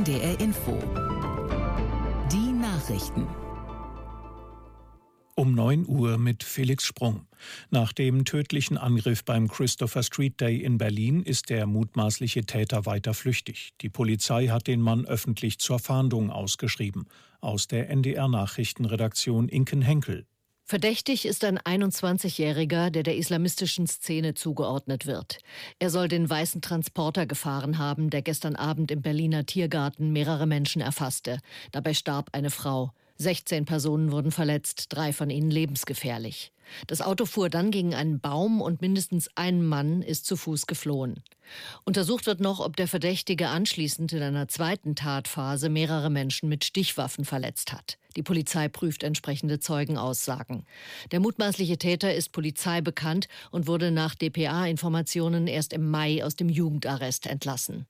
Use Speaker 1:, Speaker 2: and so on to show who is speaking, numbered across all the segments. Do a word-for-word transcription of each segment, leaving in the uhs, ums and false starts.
Speaker 1: D R Info. Die Nachrichten.
Speaker 2: Um neun Uhr mit Felix Sprung. Nach dem tödlichen Angriff beim Christopher Street Day in Berlin ist der mutmaßliche Täter weiter flüchtig. Die Polizei hat den Mann öffentlich zur Fahndung ausgeschrieben. Aus der N D R-Nachrichtenredaktion Inken Henkel.
Speaker 3: Verdächtig ist ein einundzwanzigjähriger, der der islamistischen Szene zugeordnet wird. Er soll den weißen Transporter gefahren haben, der gestern Abend im Berliner Tiergarten mehrere Menschen erfasste. Dabei starb eine Frau. sechzehn Personen wurden verletzt, drei von ihnen lebensgefährlich. Das Auto fuhr dann gegen einen Baum und mindestens ein Mann ist zu Fuß geflohen. Untersucht wird noch, ob der Verdächtige anschließend in einer zweiten Tatphase mehrere Menschen mit Stichwaffen verletzt hat. Die Polizei prüft entsprechende Zeugenaussagen. Der mutmaßliche Täter ist Polizei bekannt und wurde nach D P A-Informationen erst im Mai aus dem Jugendarrest entlassen.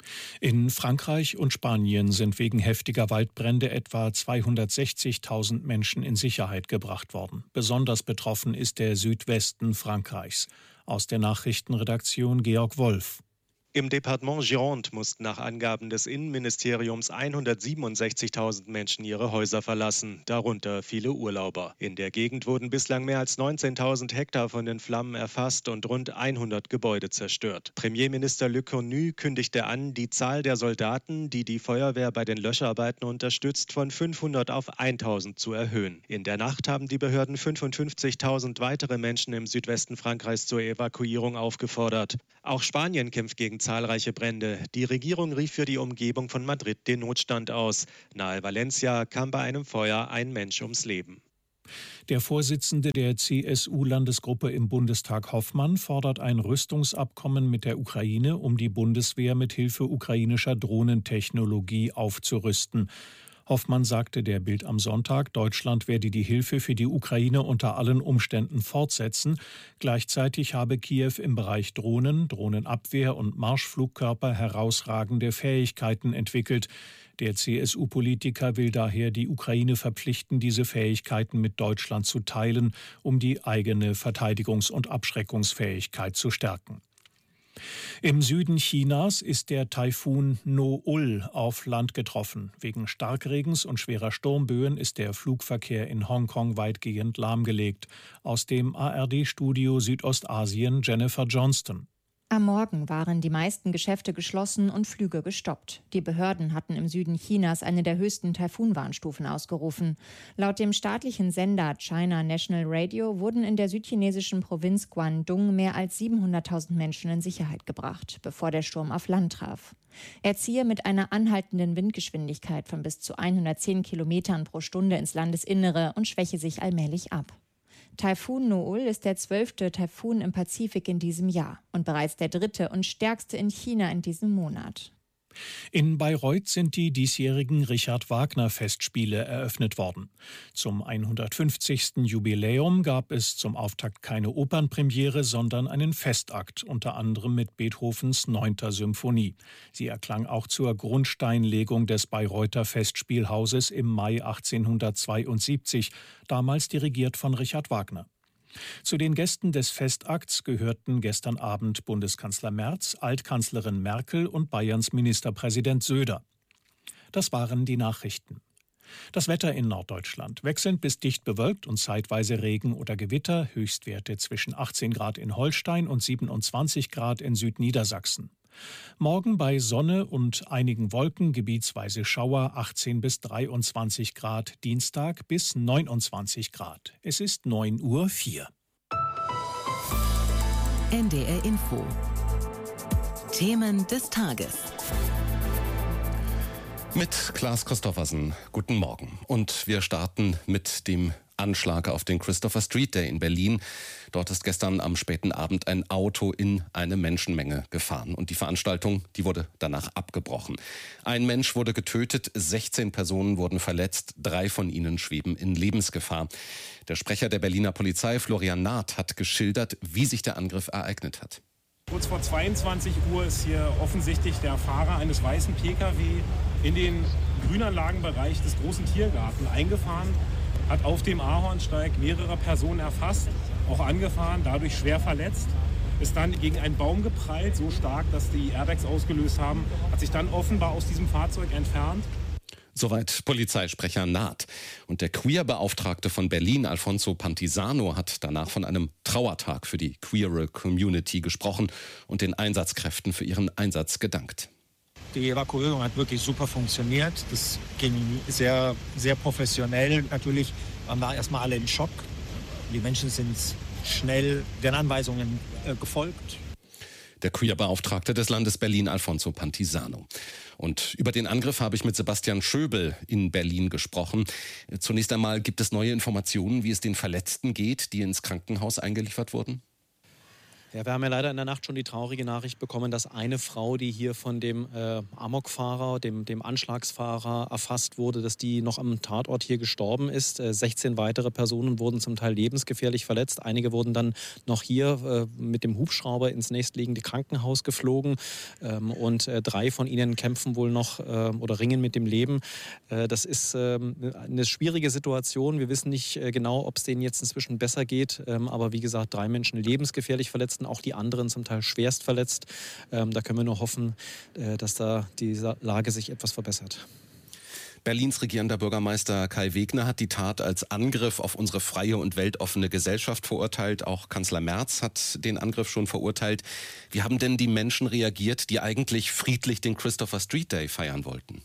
Speaker 2: In Frankreich und Spanien sind wegen heftiger Waldbrände etwa zweihundertsechzigtausend Menschen in Sicherheit gebracht worden. Besonders betroffen ist der Südwesten Frankreichs. Aus der Nachrichtenredaktion Georg Wolf.
Speaker 4: Im Departement Gironde mussten nach Angaben des Innenministeriums hundertsiebenundsechzigtausend Menschen ihre Häuser verlassen, darunter viele Urlauber. In der Gegend wurden bislang mehr als neunzehntausend Hektar von den Flammen erfasst und rund hundert Gebäude zerstört. Premierminister Le Cornu kündigte an, die Zahl der Soldaten, die die Feuerwehr bei den Löscharbeiten unterstützt, von fünfhundert auf tausend zu erhöhen. In der Nacht haben die Behörden fünfundfünfzigtausend weitere Menschen im Südwesten Frankreichs zur Evakuierung aufgefordert. Auch Spanien kämpft gegen zahlreiche Brände. Die Regierung rief für die Umgebung von Madrid den Notstand aus. Nahe Valencia kam bei einem Feuer ein Mensch ums Leben.
Speaker 2: Der Vorsitzende der C S U-Landesgruppe im Bundestag Hoffmann fordert ein Rüstungsabkommen mit der Ukraine, um die Bundeswehr mit Hilfe ukrainischer Drohnentechnologie aufzurüsten. Hoffmann sagte der Bild am Sonntag, Deutschland werde die Hilfe für die Ukraine unter allen Umständen fortsetzen. Gleichzeitig habe Kiew im Bereich Drohnen, Drohnenabwehr und Marschflugkörper herausragende Fähigkeiten entwickelt. Der C S U-Politiker will daher die Ukraine verpflichten, diese Fähigkeiten mit Deutschland zu teilen, um die eigene Verteidigungs- und Abschreckungsfähigkeit zu stärken. Im Süden Chinas ist der Taifun No-ul auf Land getroffen. Wegen Starkregens und schwerer Sturmböen ist der Flugverkehr in Hongkong weitgehend lahmgelegt. Aus dem A R D-Studio Südostasien Jennifer Johnston.
Speaker 5: Am Morgen waren die meisten Geschäfte geschlossen und Flüge gestoppt. Die Behörden hatten im Süden Chinas eine der höchsten Taifunwarnstufen ausgerufen. Laut dem staatlichen Sender China National Radio wurden in der südchinesischen Provinz Guangdong mehr als siebenhunderttausend Menschen in Sicherheit gebracht, bevor der Sturm auf Land traf. Er ziehe mit einer anhaltenden Windgeschwindigkeit von bis zu hundertzehn Kilometern pro Stunde ins Landesinnere und schwäche sich allmählich ab. Taifun No-ul ist der zwölfte Taifun im Pazifik in diesem Jahr und bereits der dritte und stärkste in China in diesem Monat.
Speaker 2: In Bayreuth sind die diesjährigen Richard-Wagner-Festspiele eröffnet worden. Zum hundertfünfzigsten Jubiläum gab es zum Auftakt keine Opernpremiere, sondern einen Festakt, unter anderem mit Beethovens neunter Symphonie. Sie erklang auch zur Grundsteinlegung des Bayreuther Festspielhauses im Mai achtzehnhundertzweiundsiebzig, damals dirigiert von Richard Wagner. Zu den Gästen des Festakts gehörten gestern Abend Bundeskanzler Merz, Altkanzlerin Merkel und Bayerns Ministerpräsident Söder. Das waren die Nachrichten. Das Wetter in Norddeutschland. Wechselnd bis dicht bewölkt und zeitweise Regen oder Gewitter. Höchstwerte zwischen achtzehn Grad in Holstein und siebenundzwanzig Grad in Südniedersachsen. Morgen bei Sonne und einigen Wolken, gebietsweise Schauer, achtzehn bis dreiundzwanzig Grad, Dienstag bis neunundzwanzig Grad. Es ist neun Uhr vier.
Speaker 1: N D R Info. Themen des Tages.
Speaker 6: Mit Klaas Christoffersen. Guten Morgen. Und wir starten mit dem Anschlag auf den Christopher Street Day in Berlin. Dort ist gestern am späten Abend ein Auto in eine Menschenmenge gefahren. Und die Veranstaltung, die wurde danach abgebrochen. Ein Mensch wurde getötet, sechzehn Personen wurden verletzt, drei von ihnen schweben in Lebensgefahr. Der Sprecher der Berliner Polizei, Florian Naht, hat geschildert, wie sich der Angriff ereignet hat.
Speaker 7: Kurz vor zweiundzwanzig Uhr ist hier offensichtlich der Fahrer eines weißen P K W in den Grünanlagenbereich des großen Tiergarten eingefahren, hat auf dem Ahornsteig mehrere Personen erfasst, auch angefahren, dadurch schwer verletzt. ist dann gegen einen Baum geprallt, so stark, dass die Airbags ausgelöst haben, hat sich dann offenbar aus diesem Fahrzeug entfernt.
Speaker 6: Soweit Polizeisprecher Naht. Und der Queer-Beauftragte von Berlin, Alfonso Pantisano, hat danach von einem Trauertag für die queere Community gesprochen und den Einsatzkräften für ihren Einsatz gedankt.
Speaker 8: Die Evakuierung hat wirklich super funktioniert. Das ging sehr, sehr professionell. Natürlich waren wir erstmal alle in Schock. Die Menschen sind schnell den Anweisungen äh, gefolgt.
Speaker 6: Der Queer-Beauftragte des Landes Berlin, Alfonso Pantisano. Und über den Angriff habe ich mit Sebastian Schöbel in Berlin gesprochen. Zunächst einmal, gibt es neue Informationen, wie es den Verletzten geht, die ins Krankenhaus eingeliefert wurden?
Speaker 9: Ja, wir haben ja leider in der Nacht schon die traurige Nachricht bekommen, dass eine Frau, die hier von dem äh, Amokfahrer, dem, dem Anschlagsfahrer erfasst wurde, dass die noch am Tatort hier gestorben ist. Äh, sechzehn weitere Personen wurden zum Teil lebensgefährlich verletzt. Einige wurden dann noch hier äh, mit dem Hubschrauber ins nächstliegende Krankenhaus geflogen. Ähm, und äh, drei von ihnen kämpfen wohl noch äh, oder ringen mit dem Leben. Äh, das ist äh, eine schwierige Situation. Wir wissen nicht äh, genau, ob es denen jetzt inzwischen besser geht. Ähm, aber wie gesagt, drei Menschen lebensgefährlich verletzt. Auch die anderen zum Teil schwerst verletzt. Ähm, da können wir nur hoffen, äh, dass da die Lage sich etwas verbessert.
Speaker 6: Berlins regierender Bürgermeister Kai Wegner hat die Tat als Angriff auf unsere freie und weltoffene Gesellschaft verurteilt. Auch Kanzler Merz hat den Angriff schon verurteilt. Wie haben denn die Menschen reagiert, die eigentlich friedlich den Christopher Street Day feiern wollten?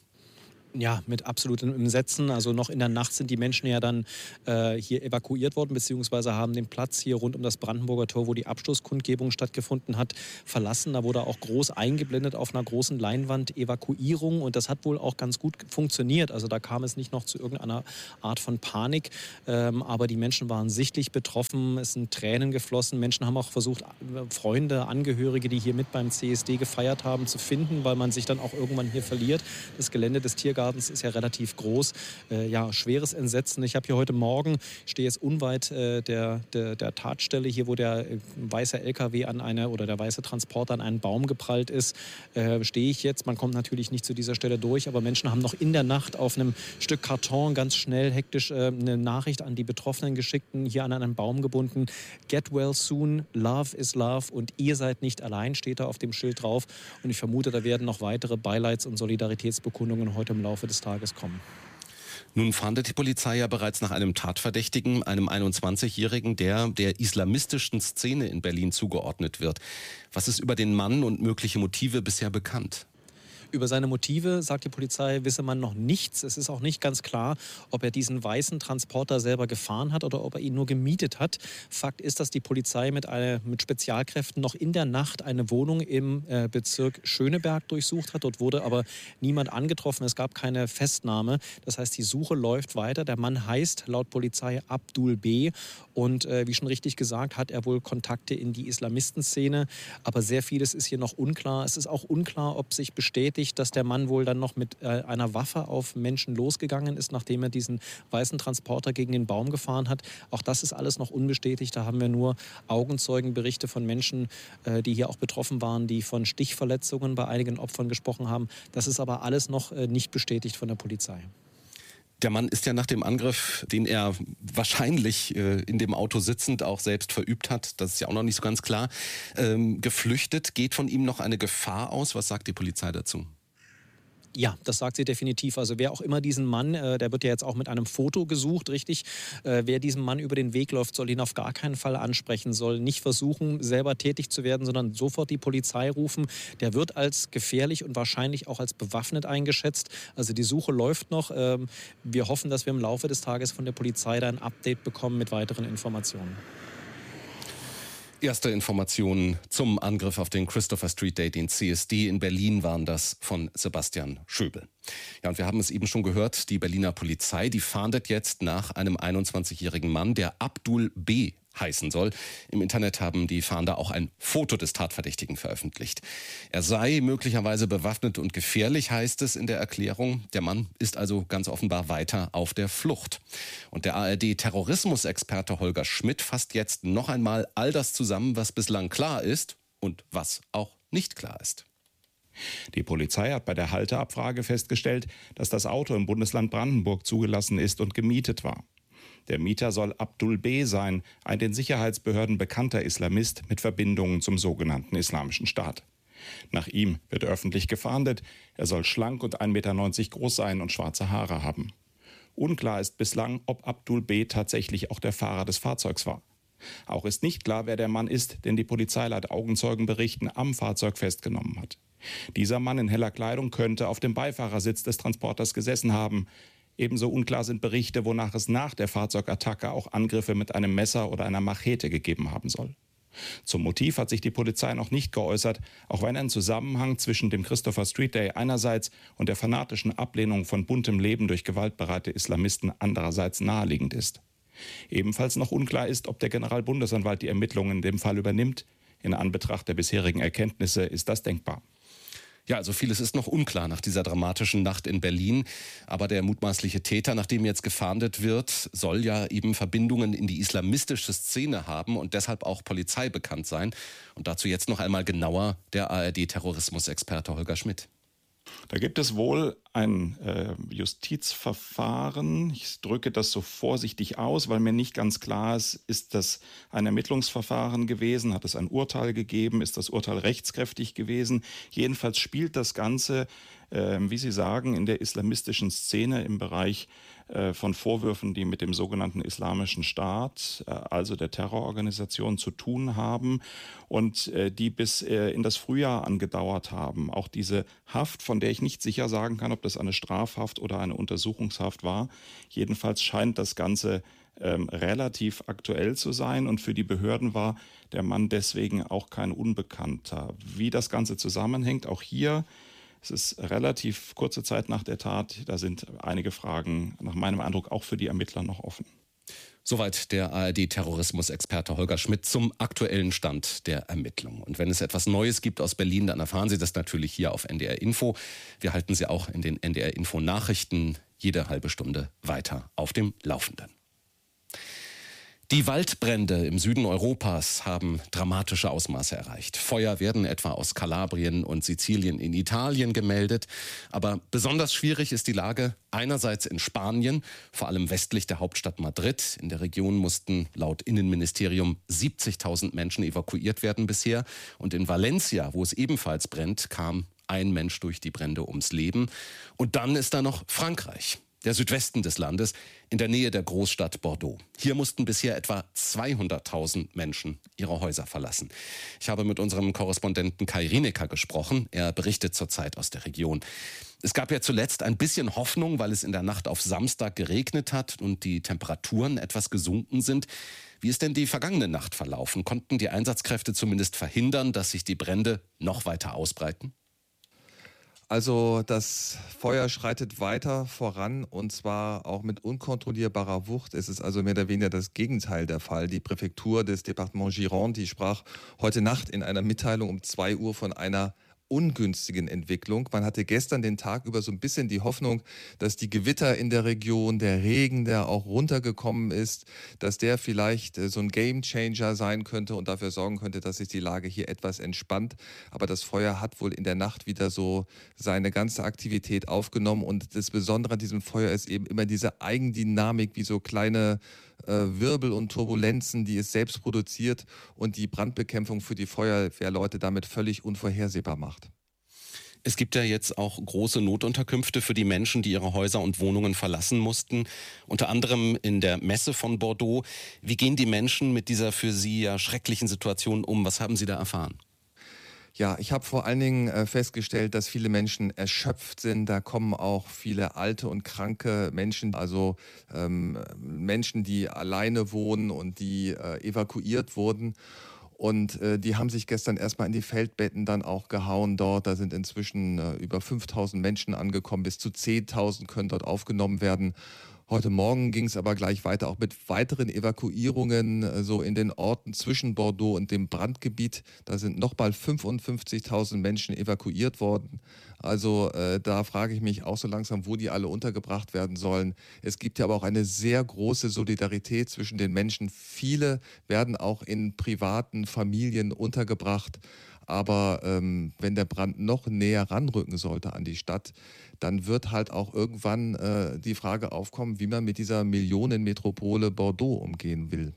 Speaker 9: Ja, mit absolutem Entsetzen. Also noch in der Nacht sind die Menschen ja dann äh, hier evakuiert worden, beziehungsweise haben den Platz hier rund um das Brandenburger Tor, wo die Abschlusskundgebung stattgefunden hat, verlassen. Da wurde auch groß eingeblendet auf einer großen Leinwand Evakuierung und das hat wohl auch ganz gut funktioniert. Also da kam es nicht noch zu irgendeiner Art von Panik, ähm, aber die Menschen waren sichtlich betroffen, es sind Tränen geflossen. Menschen haben auch versucht, Freunde, Angehörige, die hier mit beim C S D gefeiert haben, zu finden, weil man sich dann auch irgendwann hier verliert. Das Gelände des Tiergartens ist ja relativ groß. Äh, ja, schweres Entsetzen. Ich habe hier heute Morgen, stehe jetzt unweit äh, der, der, der Tatstelle, hier wo der äh, weiße L K W an eine oder der weiße Transporter an einen Baum geprallt ist, äh, stehe ich jetzt. Man kommt natürlich nicht zu dieser Stelle durch, aber Menschen haben noch in der Nacht auf einem Stück Karton ganz schnell hektisch äh, eine Nachricht an die Betroffenen Geschickten, hier an einen Baum gebunden. Get well soon, love is love und ihr seid nicht allein, steht da auf dem Schild drauf. Und ich vermute, da werden noch weitere Beileids- und Solidaritätsbekundungen heute im Laufe des Tages kommen.
Speaker 6: Nun fahndet die Polizei ja bereits nach einem Tatverdächtigen, einem einundzwanzigjährigen, der der islamistischen Szene in Berlin zugeordnet wird. Was ist über den Mann und mögliche Motive bisher bekannt?
Speaker 9: Über seine Motive, sagt die Polizei, wisse man noch nichts. Es ist auch nicht ganz klar, ob er diesen weißen Transporter selber gefahren hat oder ob er ihn nur gemietet hat. Fakt ist, dass die Polizei mit, eine, mit Spezialkräften noch in der Nacht eine Wohnung im äh, Bezirk Schöneberg durchsucht hat. Dort wurde aber niemand angetroffen. Es gab keine Festnahme. Das heißt, die Suche läuft weiter. Der Mann heißt laut Polizei Abdul B. Und äh, wie schon richtig gesagt, hat er wohl Kontakte in die Islamistenszene. Aber sehr vieles ist hier noch unklar. Es ist auch unklar, ob sich bestätigt, dass der Mann wohl dann noch mit äh, einer Waffe auf Menschen losgegangen ist, nachdem er diesen weißen Transporter gegen den Baum gefahren hat. Auch das ist alles noch unbestätigt. Da haben wir nur Augenzeugenberichte von Menschen, äh, die hier auch betroffen waren, die von Stichverletzungen bei einigen Opfern gesprochen haben. Das ist aber alles noch äh, nicht bestätigt von der Polizei.
Speaker 6: Der Mann ist ja nach dem Angriff, den er wahrscheinlich äh, in dem Auto sitzend auch selbst verübt hat, das ist ja auch noch nicht so ganz klar, ähm, geflüchtet. Geht von ihm noch eine Gefahr aus? Was sagt die Polizei dazu?
Speaker 9: Ja, das sagt sie definitiv. Also wer auch immer diesen Mann, äh, der wird ja jetzt auch mit einem Foto gesucht, richtig? Äh, wer diesem Mann über den Weg läuft, soll ihn auf gar keinen Fall ansprechen, soll nicht versuchen, selber tätig zu werden, sondern sofort die Polizei rufen. Der wird als gefährlich und wahrscheinlich auch als bewaffnet eingeschätzt. Also die Suche läuft noch. Ähm, wir hoffen, dass wir im Laufe des Tages von der Polizei da ein Update bekommen mit weiteren Informationen.
Speaker 6: Erste Informationen zum Angriff auf den Christopher Street Day, den C S D in Berlin, waren das von Sebastian Schöbel. Ja, und wir haben es eben schon gehört, die Berliner Polizei, die fahndet jetzt nach einem einundzwanzigjährigen Mann, der Abdul B. heißen soll. Im Internet haben die Fahnder auch ein Foto des Tatverdächtigen veröffentlicht. Er sei möglicherweise bewaffnet und gefährlich, heißt es in der Erklärung. Der Mann ist also ganz offenbar weiter auf der Flucht. Und der A R D-Terrorismusexperte Holger Schmidt fasst jetzt noch einmal all das zusammen, was bislang klar ist und was auch nicht klar ist.
Speaker 10: Die Polizei hat bei der Halteabfrage festgestellt, dass das Auto im Bundesland Brandenburg zugelassen ist und gemietet war. Der Mieter soll Abdul B. sein, ein den Sicherheitsbehörden bekannter Islamist mit Verbindungen zum sogenannten Islamischen Staat. Nach ihm wird öffentlich gefahndet. Er soll schlank und ein Meter neunzig groß sein und schwarze Haare haben. Unklar ist bislang, ob Abdul B. tatsächlich auch der Fahrer des Fahrzeugs war. Auch ist nicht klar, wer der Mann ist, den die Polizei laut Augenzeugenberichten am Fahrzeug festgenommen hat. Dieser Mann in heller Kleidung könnte auf dem Beifahrersitz des Transporters gesessen haben. Ebenso unklar sind Berichte, wonach es nach der Fahrzeugattacke auch Angriffe mit einem Messer oder einer Machete gegeben haben soll. Zum Motiv hat sich die Polizei noch nicht geäußert, auch wenn ein Zusammenhang zwischen dem Christopher Street Day einerseits und der fanatischen Ablehnung von buntem Leben durch gewaltbereite Islamisten andererseits naheliegend ist. Ebenfalls noch unklar ist, ob der Generalbundesanwalt die Ermittlungen in dem Fall übernimmt. In Anbetracht der bisherigen Erkenntnisse ist das denkbar.
Speaker 6: Ja, also vieles ist noch unklar nach dieser dramatischen Nacht in Berlin. Aber der mutmaßliche Täter, nach dem jetzt gefahndet wird, soll ja eben Verbindungen in die islamistische Szene haben und deshalb auch Polizei bekannt sein. Und dazu jetzt noch einmal genauer der A R D-Terrorismusexperte Holger Schmidt.
Speaker 10: Da gibt es wohl ein äh, Justizverfahren. Ich drücke das so vorsichtig aus, weil mir nicht ganz klar ist, ist das ein Ermittlungsverfahren gewesen? Hat es ein Urteil gegeben? Ist das Urteil rechtskräftig gewesen? Jedenfalls spielt das Ganze, äh, wie Sie sagen, in der islamistischen Szene im Bereich äh, von Vorwürfen, die mit dem sogenannten Islamischen Staat, äh, also der Terrororganisation, zu tun haben und äh, die bis äh, in das Frühjahr angedauert haben. Auch diese Haft, von der ich nicht sicher sagen kann, ob das eine Strafhaft oder eine Untersuchungshaft war. Jedenfalls scheint das Ganze ähm, relativ aktuell zu sein und für die Behörden war der Mann deswegen auch kein Unbekannter. Wie das Ganze zusammenhängt, auch hier, es ist relativ kurze Zeit nach der Tat, da sind einige Fragen nach meinem Eindruck auch für die Ermittler noch offen.
Speaker 6: Soweit der A R D-Terrorismusexperte Holger Schmidt zum aktuellen Stand der Ermittlungen. Und wenn es etwas Neues gibt aus Berlin, dann erfahren Sie das natürlich hier auf N D R Info. Wir halten Sie auch in den N D R Info Nachrichten jede halbe Stunde weiter auf dem Laufenden. Die Waldbrände im Süden Europas haben dramatische Ausmaße erreicht. Feuer werden etwa aus Kalabrien und Sizilien in Italien gemeldet. Aber besonders schwierig ist die Lage einerseits in Spanien, vor allem westlich der Hauptstadt Madrid. In der Region mussten laut Innenministerium siebzigtausend Menschen evakuiert werden bisher. Und in Valencia, wo es ebenfalls brennt, kam ein Mensch durch die Brände ums Leben. Und dann ist da noch Frankreich. Der Südwesten des Landes, in der Nähe der Großstadt Bordeaux. Hier mussten bisher etwa zweihunderttausend Menschen ihre Häuser verlassen. Ich habe mit unserem Korrespondenten Kai Rineker gesprochen. Er berichtet zurzeit aus der Region. Es gab ja zuletzt ein bisschen Hoffnung, weil es in der Nacht auf Samstag geregnet hat und die Temperaturen etwas gesunken sind. Wie ist denn die vergangene Nacht verlaufen? Konnten die Einsatzkräfte zumindest verhindern, dass sich die Brände noch weiter ausbreiten?
Speaker 11: Also das Feuer schreitet weiter voran und zwar auch mit unkontrollierbarer Wucht. Es ist also mehr oder weniger das Gegenteil der Fall. Die Präfektur des Departements Gironde, die sprach heute Nacht in einer Mitteilung um zwei Uhr von einer ungünstigen Entwicklung. Man hatte gestern den Tag über so ein bisschen die Hoffnung, dass die Gewitter in der Region, der Regen, der auch runtergekommen ist, dass der vielleicht so ein Gamechanger sein könnte und dafür sorgen könnte, dass sich die Lage hier etwas entspannt. Aber das Feuer hat wohl in der Nacht wieder so seine ganze Aktivität aufgenommen und das Besondere an diesem Feuer ist eben immer diese Eigendynamik, wie so kleine Wirbel und Turbulenzen, die es selbst produziert und die Brandbekämpfung für die Feuerwehrleute damit völlig unvorhersehbar macht.
Speaker 6: Es gibt ja jetzt auch große Notunterkünfte für die Menschen, die ihre Häuser und Wohnungen verlassen mussten, unter anderem in der Messe von Bordeaux. Wie gehen die Menschen mit dieser für sie ja schrecklichen Situation um? Was haben Sie da erfahren?
Speaker 11: Ja, ich habe vor allen Dingen äh, festgestellt, dass viele Menschen erschöpft sind. Da kommen auch viele alte und kranke Menschen, also ähm, Menschen, die alleine wohnen und die äh, evakuiert wurden. Und äh, die haben sich gestern erstmal in die Feldbetten dann auch gehauen dort. Da sind inzwischen äh, über fünftausend Menschen angekommen, bis zu zehntausend können dort aufgenommen werden. Heute Morgen ging es aber gleich weiter, auch mit weiteren Evakuierungen, so in den Orten zwischen Bordeaux und dem Brandgebiet. Da sind nochmal fünfundfünfzigtausend Menschen evakuiert worden. Also äh, da frage ich mich auch so langsam, wo die alle untergebracht werden sollen. Es gibt ja aber auch eine sehr große Solidarität zwischen den Menschen. Viele werden auch in privaten Familien untergebracht. Aber ähm, wenn der Brand noch näher ranrücken sollte an die Stadt, dann wird halt auch irgendwann äh, die Frage aufkommen, wie man mit dieser Millionenmetropole Bordeaux umgehen will.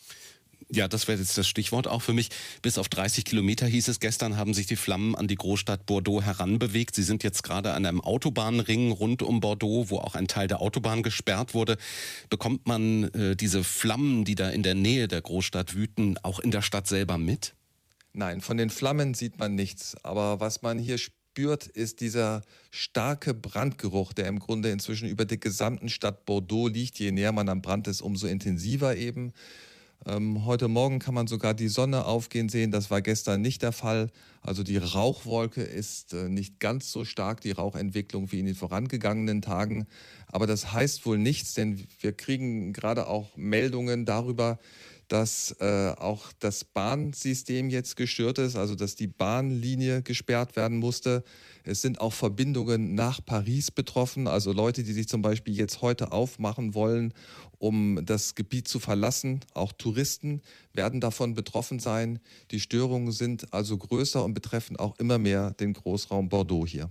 Speaker 6: Ja, das wäre jetzt das Stichwort auch für mich. Bis auf dreißig Kilometer hieß es gestern, haben sich die Flammen an die Großstadt Bordeaux heranbewegt. Sie sind jetzt gerade an einem Autobahnring rund um Bordeaux, wo auch ein Teil der Autobahn gesperrt wurde. Bekommt man äh, diese Flammen, die da in der Nähe der Großstadt wüten, auch in der Stadt selber mit?
Speaker 11: Nein, von den Flammen sieht man nichts. Aber was man hier spürt, ist dieser starke Brandgeruch, der im Grunde inzwischen über der gesamten Stadt Bordeaux liegt. Je näher man am Brand ist, umso intensiver eben. Ähm, heute Morgen kann man sogar die Sonne aufgehen sehen. Das war gestern nicht der Fall. Also die Rauchwolke ist äh, nicht ganz so stark, die Rauchentwicklung, wie in den vorangegangenen Tagen. Aber das heißt wohl nichts, denn wir kriegen gerade auch Meldungen darüber, dass äh, auch das Bahnsystem jetzt gestört ist, also dass die Bahnlinie gesperrt werden musste. Es sind auch Verbindungen nach Paris betroffen, also Leute, die sich zum Beispiel jetzt heute aufmachen wollen, um das Gebiet zu verlassen. Auch Touristen werden davon betroffen sein. Die Störungen sind also größer und betreffen auch immer mehr den Großraum Bordeaux hier.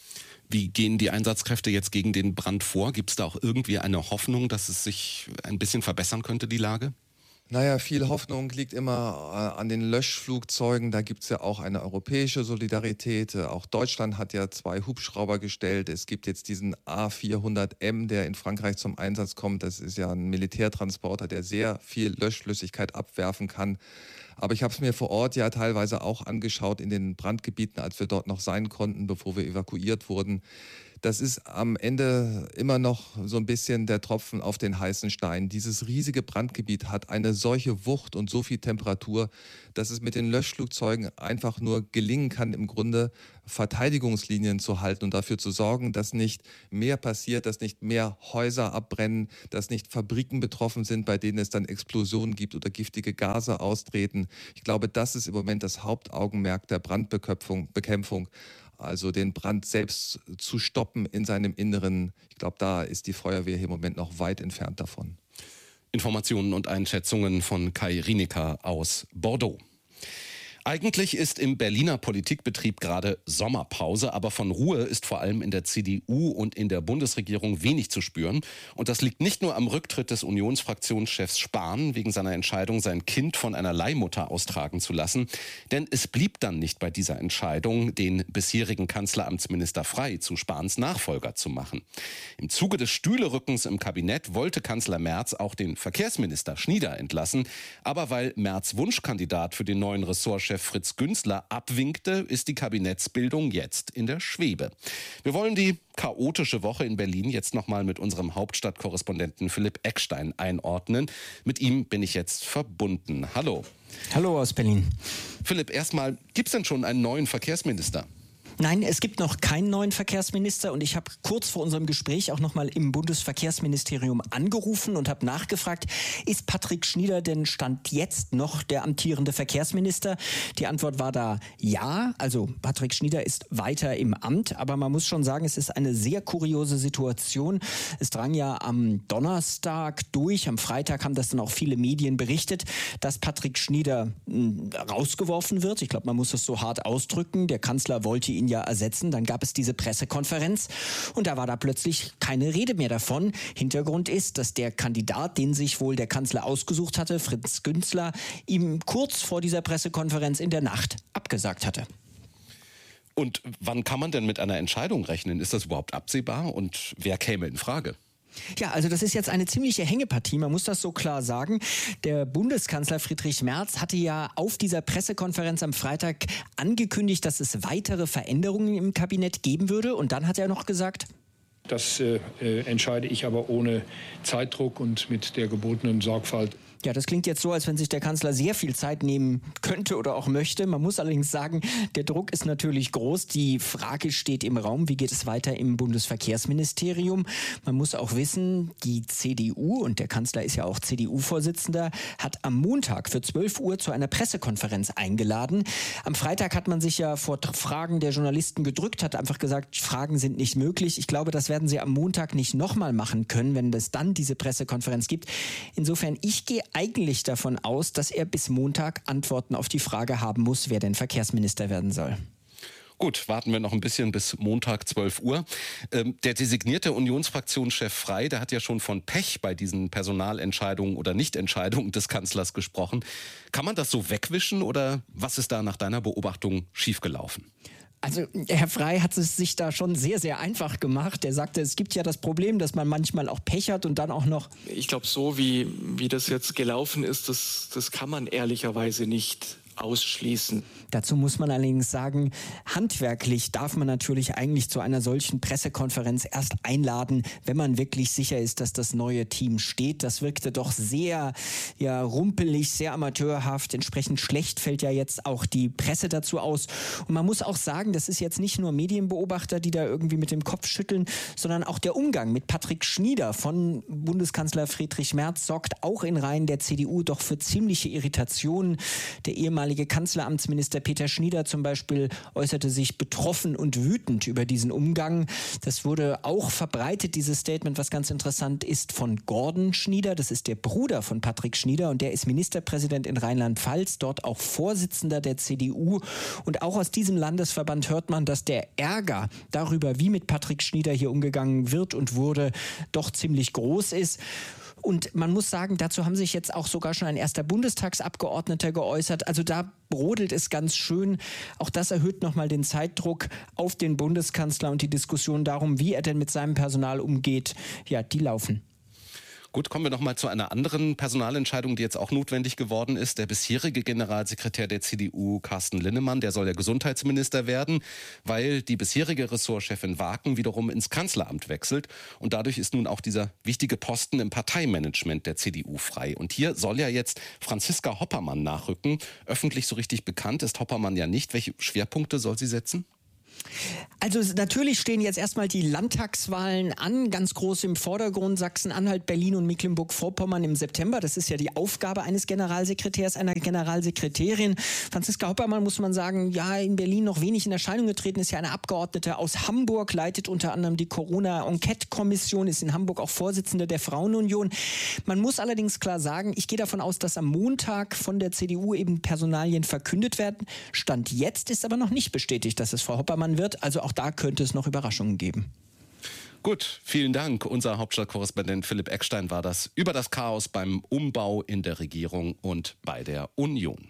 Speaker 6: Wie gehen die Einsatzkräfte jetzt gegen den Brand vor? Gibt es da auch irgendwie eine Hoffnung, dass es sich ein bisschen verbessern könnte, die Lage?
Speaker 11: Naja, viel Hoffnung liegt immer äh, an den Löschflugzeugen. Da gibt es ja auch eine europäische Solidarität. Äh, auch Deutschland hat ja zwei Hubschrauber gestellt. Es gibt jetzt diesen A vierhundert M, der in Frankreich zum Einsatz kommt. Das ist ja ein Militärtransporter, der sehr viel Löschflüssigkeit abwerfen kann. Aber ich habe es mir vor Ort ja teilweise auch angeschaut in den Brandgebieten, als wir dort noch sein konnten, bevor wir evakuiert wurden. Das ist am Ende immer noch so ein bisschen der Tropfen auf den heißen Stein. Dieses riesige Brandgebiet hat eine solche Wucht und so viel Temperatur, dass es mit den Löschflugzeugen einfach nur gelingen kann, im Grunde Verteidigungslinien zu halten und dafür zu sorgen, dass nicht mehr passiert, dass nicht mehr Häuser abbrennen, dass nicht Fabriken betroffen sind, bei denen es dann Explosionen gibt oder giftige Gase austreten. Ich glaube, das ist im Moment das Hauptaugenmerk der Brandbekämpfung. Also den Brand selbst zu stoppen in seinem Inneren. Ich glaube, da ist die Feuerwehr hier im Moment noch weit entfernt davon.
Speaker 6: Informationen und Einschätzungen von Kai Rienecker aus Bordeaux. Eigentlich ist im Berliner Politikbetrieb gerade Sommerpause, aber von Ruhe ist vor allem in der C D U und in der Bundesregierung wenig zu spüren. Und das liegt nicht nur am Rücktritt des Unionsfraktionschefs Spahn wegen seiner Entscheidung, sein Kind von einer Leihmutter austragen zu lassen. Denn es blieb dann nicht bei dieser Entscheidung, den bisherigen Kanzleramtsminister Frey zu Spahns Nachfolger zu machen. Im Zuge des Stühlerückens im Kabinett wollte Kanzler Merz auch den Verkehrsminister Schnieder entlassen. Aber weil Merz Wunschkandidat für den neuen Ressortchef Fritz Günzler abwinkte, ist die Kabinettsbildung jetzt in der Schwebe. Wir wollen die chaotische Woche in Berlin jetzt nochmal mit unserem Hauptstadtkorrespondenten Philipp Eckstein einordnen. Mit ihm bin ich jetzt verbunden. Hallo.
Speaker 12: Hallo aus Berlin.
Speaker 6: Philipp, erstmal, gibt es denn schon einen neuen Verkehrsminister?
Speaker 12: Nein, es gibt noch keinen neuen Verkehrsminister und ich habe kurz vor unserem Gespräch auch noch mal im Bundesverkehrsministerium angerufen und habe nachgefragt, ist Patrick Schnieder denn Stand jetzt noch der amtierende Verkehrsminister? Die Antwort war da ja, also Patrick Schnieder ist weiter im Amt, aber man muss schon sagen, es ist eine sehr kuriose Situation. Es drang ja am Donnerstag durch, am Freitag haben das dann auch viele Medien berichtet, dass Patrick Schnieder mh, rausgeworfen wird. Ich glaube, man muss das so hart ausdrücken. Der Kanzler wollte ihn ja ersetzen. Dann gab es diese Pressekonferenz und da war da plötzlich keine Rede mehr davon. Hintergrund ist, dass der Kandidat, den sich wohl der Kanzler ausgesucht hatte, Fritz Günzler, ihm kurz vor dieser Pressekonferenz in der Nacht abgesagt hatte.
Speaker 6: Und wann kann man denn mit einer Entscheidung rechnen? Ist das überhaupt absehbar und wer käme in Frage?
Speaker 12: Ja, also das ist jetzt eine ziemliche Hängepartie, man muss das so klar sagen. Der Bundeskanzler Friedrich Merz hatte ja auf dieser Pressekonferenz am Freitag angekündigt, dass es weitere Veränderungen im Kabinett geben würde. Und dann hat er noch gesagt:
Speaker 13: Das äh, entscheide ich aber ohne Zeitdruck und mit der gebotenen Sorgfalt.
Speaker 12: Ja, das klingt jetzt so, als wenn sich der Kanzler sehr viel Zeit nehmen könnte oder auch möchte. Man muss allerdings sagen, der Druck ist natürlich groß. Die Frage steht im Raum, wie geht es weiter im Bundesverkehrsministerium? Man muss auch wissen, die C D U, und der Kanzler ist ja auch C D U-Vorsitzender, hat am Montag für zwölf Uhr zu einer Pressekonferenz eingeladen. Am Freitag hat man sich ja vor Fragen der Journalisten gedrückt, hat einfach gesagt, Fragen sind nicht möglich. Ich glaube, das werden sie am Montag nicht nochmal machen können, wenn es dann diese Pressekonferenz gibt. Insofern, ich gehe eigentlich davon aus, dass er bis Montag Antworten auf die Frage haben muss, wer denn Verkehrsminister werden soll.
Speaker 6: Gut, warten wir noch ein bisschen bis Montag zwölf Uhr. Ähm, der designierte Unionsfraktionschef Frey, der hat ja schon von Pech bei diesen Personalentscheidungen oder Nichtentscheidungen des Kanzlers gesprochen. Kann man das so wegwischen oder was ist da nach deiner Beobachtung schiefgelaufen?
Speaker 12: Also Herr Frey hat es sich da schon sehr, sehr einfach gemacht. Er sagte, es gibt ja das Problem, dass man manchmal auch Pech hat und dann auch noch...
Speaker 14: Ich glaube, so wie, wie das jetzt gelaufen ist, das, das kann man ehrlicherweise nicht ausschließen.
Speaker 12: Dazu muss man allerdings sagen, handwerklich darf man natürlich eigentlich zu einer solchen Pressekonferenz erst einladen, wenn man wirklich sicher ist, dass das neue Team steht. Das wirkte doch sehr ja, rumpelig, sehr amateurhaft. Entsprechend schlecht fällt ja jetzt auch die Presse dazu aus. Und man muss auch sagen, das ist jetzt nicht nur Medienbeobachter, die da irgendwie mit dem Kopf schütteln, sondern auch der Umgang mit Patrick Schnieder von Bundeskanzler Friedrich Merz sorgt auch in Reihen der C D U doch für ziemliche Irritationen. Der ehemalige Kanzleramtsminister Peter Schnieder zum Beispiel äußerte sich betroffen und wütend über diesen Umgang. Das wurde auch verbreitet, dieses Statement, was ganz interessant ist, von Gordon Schnieder. Das ist der Bruder von Patrick Schnieder und der ist Ministerpräsident in Rheinland-Pfalz, dort auch Vorsitzender der C D U. Und auch aus diesem Landesverband hört man, dass der Ärger darüber, wie mit Patrick Schnieder hier umgegangen wird und wurde, doch ziemlich groß ist. Und man muss sagen, dazu haben sich jetzt auch sogar schon ein erster Bundestagsabgeordneter geäußert. Also da brodelt es ganz schön. Auch das erhöht nochmal den Zeitdruck auf den Bundeskanzler und die Diskussion darum, wie er denn mit seinem Personal umgeht. Ja, die laufen.
Speaker 6: Gut, kommen wir noch mal zu einer anderen Personalentscheidung, die jetzt auch notwendig geworden ist. Der bisherige Generalsekretär der C D U, Carsten Linnemann, der soll ja Gesundheitsminister werden, weil die bisherige Ressortchefin Waken wiederum ins Kanzleramt wechselt. Und dadurch ist nun auch dieser wichtige Posten im Parteimanagement der C D U frei. Und hier soll ja jetzt Franziska Hoppermann nachrücken. Öffentlich so richtig bekannt ist Hoppermann ja nicht. Welche Schwerpunkte soll sie setzen?
Speaker 12: Also natürlich stehen jetzt erstmal die Landtagswahlen an, ganz groß im Vordergrund, Sachsen-Anhalt, Berlin und Mecklenburg-Vorpommern im September. Das ist ja die Aufgabe eines Generalsekretärs, einer Generalsekretärin. Franziska Hoppermann, muss man sagen, ja, in Berlin noch wenig in Erscheinung getreten, ist ja eine Abgeordnete aus Hamburg, leitet unter anderem die Corona-Enquete-Kommission, ist in Hamburg auch Vorsitzende der Frauenunion. Man muss allerdings klar sagen, ich gehe davon aus, dass am Montag von der C D U eben Personalien verkündet werden. Stand jetzt ist aber noch nicht bestätigt, dass es Frau Hoppermann wird. Also auch da könnte es noch Überraschungen geben.
Speaker 6: Gut, vielen Dank. Unser Hauptstadtkorrespondent Philipp Eckstein war das über das Chaos beim Umbau in der Regierung und bei der Union.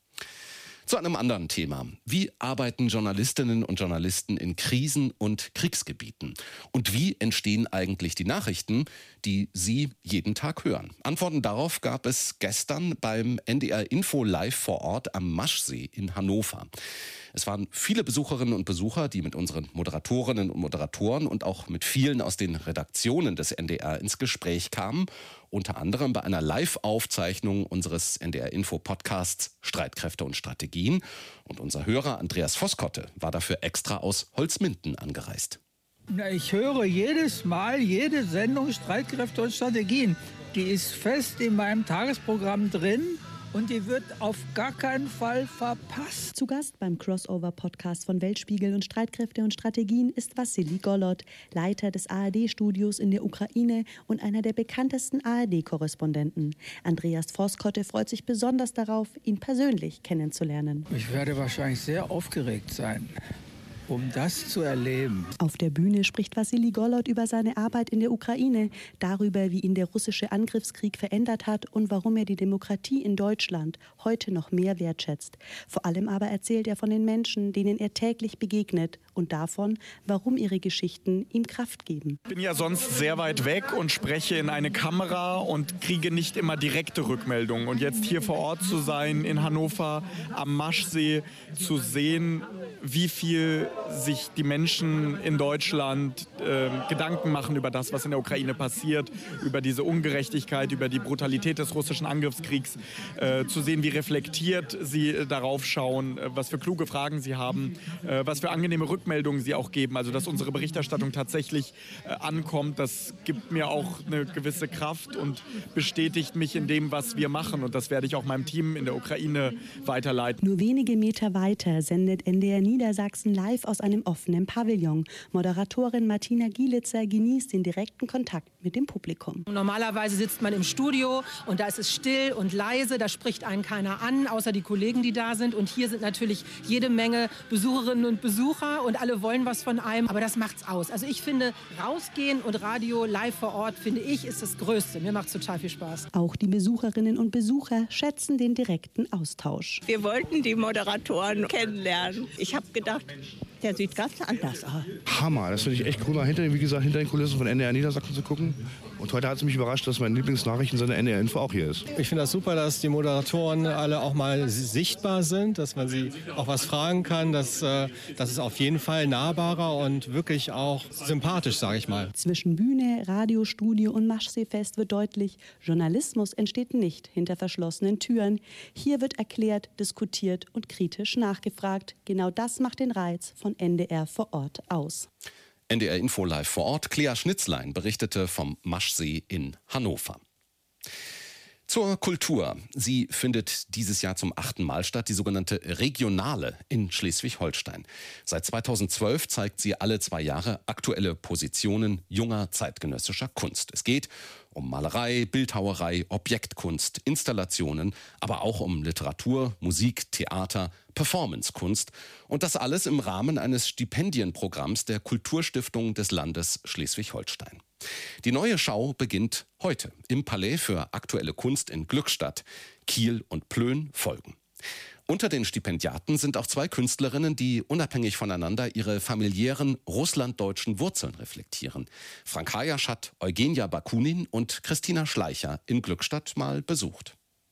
Speaker 6: Zu einem anderen Thema. Wie arbeiten Journalistinnen und Journalisten in Krisen- und Kriegsgebieten? Und wie entstehen eigentlich die Nachrichten, die Sie jeden Tag hören? Antworten darauf gab es gestern beim N D R Info Live vor Ort am Maschsee in Hannover. Es waren viele Besucherinnen und Besucher, die mit unseren Moderatorinnen und Moderatoren und auch mit vielen aus den Redaktionen des N D R ins Gespräch kamen. Unter anderem bei einer Live-Aufzeichnung unseres N D R-Info-Podcasts Streitkräfte und Strategien. Und unser Hörer Andreas Vosskotte war dafür extra aus Holzminden angereist.
Speaker 15: Na, ich höre jedes Mal, jede Sendung Streitkräfte und Strategien. Die ist fest in meinem Tagesprogramm drin. Und die wird auf gar keinen Fall verpasst.
Speaker 16: Zu Gast beim Crossover-Podcast von Weltspiegel und Streitkräfte und Strategien ist Wassili Golod, Leiter des A R D-Studios in der Ukraine und einer der bekanntesten A R D-Korrespondenten. Andreas Vosskotte freut sich besonders darauf, ihn persönlich kennenzulernen.
Speaker 15: Ich werde wahrscheinlich sehr aufgeregt sein, um das zu erleben.
Speaker 16: Auf der Bühne spricht Wassili Golod über seine Arbeit in der Ukraine, darüber, wie ihn der russische Angriffskrieg verändert hat und warum er die Demokratie in Deutschland heute noch mehr wertschätzt. Vor allem aber erzählt er von den Menschen, denen er täglich begegnet und davon, warum ihre Geschichten ihm Kraft geben.
Speaker 17: Ich bin ja sonst sehr weit weg und spreche in eine Kamera und kriege nicht immer direkte Rückmeldungen. Und jetzt hier vor Ort zu sein, in Hannover am Maschsee, zu sehen, wie viel sich die Menschen in Deutschland äh, Gedanken machen über das, was in der Ukraine passiert, über diese Ungerechtigkeit, über die Brutalität des russischen Angriffskriegs, äh, zu sehen, wie reflektiert sie äh, darauf schauen, äh, was für kluge Fragen sie haben, äh, was für angenehme Rückmeldungen sie auch geben. Also, dass unsere Berichterstattung tatsächlich äh, ankommt, das gibt mir auch eine gewisse Kraft und bestätigt mich in dem, was wir machen. Und das werde ich auch meinem Team in der Ukraine weiterleiten.
Speaker 16: Nur wenige Meter weiter sendet N D R Niedersachsen live aus einem offenen Pavillon. Moderatorin Martina Gielitzer genießt den direkten Kontakt mit dem Publikum.
Speaker 18: Normalerweise sitzt man im Studio und da ist es still und leise, da spricht einen keiner an, außer die Kollegen, die da sind. Und hier sind natürlich jede Menge Besucherinnen und Besucher und alle wollen was von einem, aber das macht's aus. Also ich finde, rausgehen und Radio live vor Ort, finde ich, ist das Größte. Mir macht's total viel Spaß.
Speaker 16: Auch die Besucherinnen und Besucher schätzen den direkten Austausch.
Speaker 19: Wir wollten die Moderatoren kennenlernen. Ich habe gedacht, der sieht ganz anders aus.
Speaker 20: Hammer, das finde ich echt cool, mal hinter, wie gesagt, hinter den Kulissen von N D R Niedersachsen zu gucken. Und heute hat es mich überrascht, dass mein Lieblingsnachrichtensender N D R Info auch hier ist.
Speaker 21: Ich finde das super, dass die Moderatoren alle auch mal sichtbar sind, dass man sie auch was fragen kann. Dass, äh, das ist auf jeden Fall nahbarer und wirklich auch sympathisch, sage ich mal.
Speaker 16: Zwischen Bühne, Radiostudio und Maschseefest wird deutlich, Journalismus entsteht nicht hinter verschlossenen Türen. Hier wird erklärt, diskutiert und kritisch nachgefragt. Genau das macht den Reiz von N D R vor Ort aus.
Speaker 6: N D R Info live vor Ort. Clea Schnitzlein berichtete vom Maschsee in Hannover. Zur Kultur. Sie findet dieses Jahr zum achten Mal statt, die sogenannte Regionale in Schleswig-Holstein. Seit zweitausendzwölf zeigt sie alle zwei Jahre aktuelle Positionen junger zeitgenössischer Kunst. Es geht um Malerei, Bildhauerei, Objektkunst, Installationen, aber auch um Literatur, Musik, Theater, Performancekunst. Und das alles im Rahmen eines Stipendienprogramms der Kulturstiftung des Landes Schleswig-Holstein. Die neue Schau beginnt heute im Palais für aktuelle Kunst in Glückstadt. Kiel und Plön folgen. Unter den Stipendiaten sind auch zwei Künstlerinnen, die unabhängig voneinander ihre familiären russlanddeutschen Wurzeln reflektieren. Frank Hayasch hat Eugenia Bakunin und Christina Schleicher in Glückstadt mal besucht.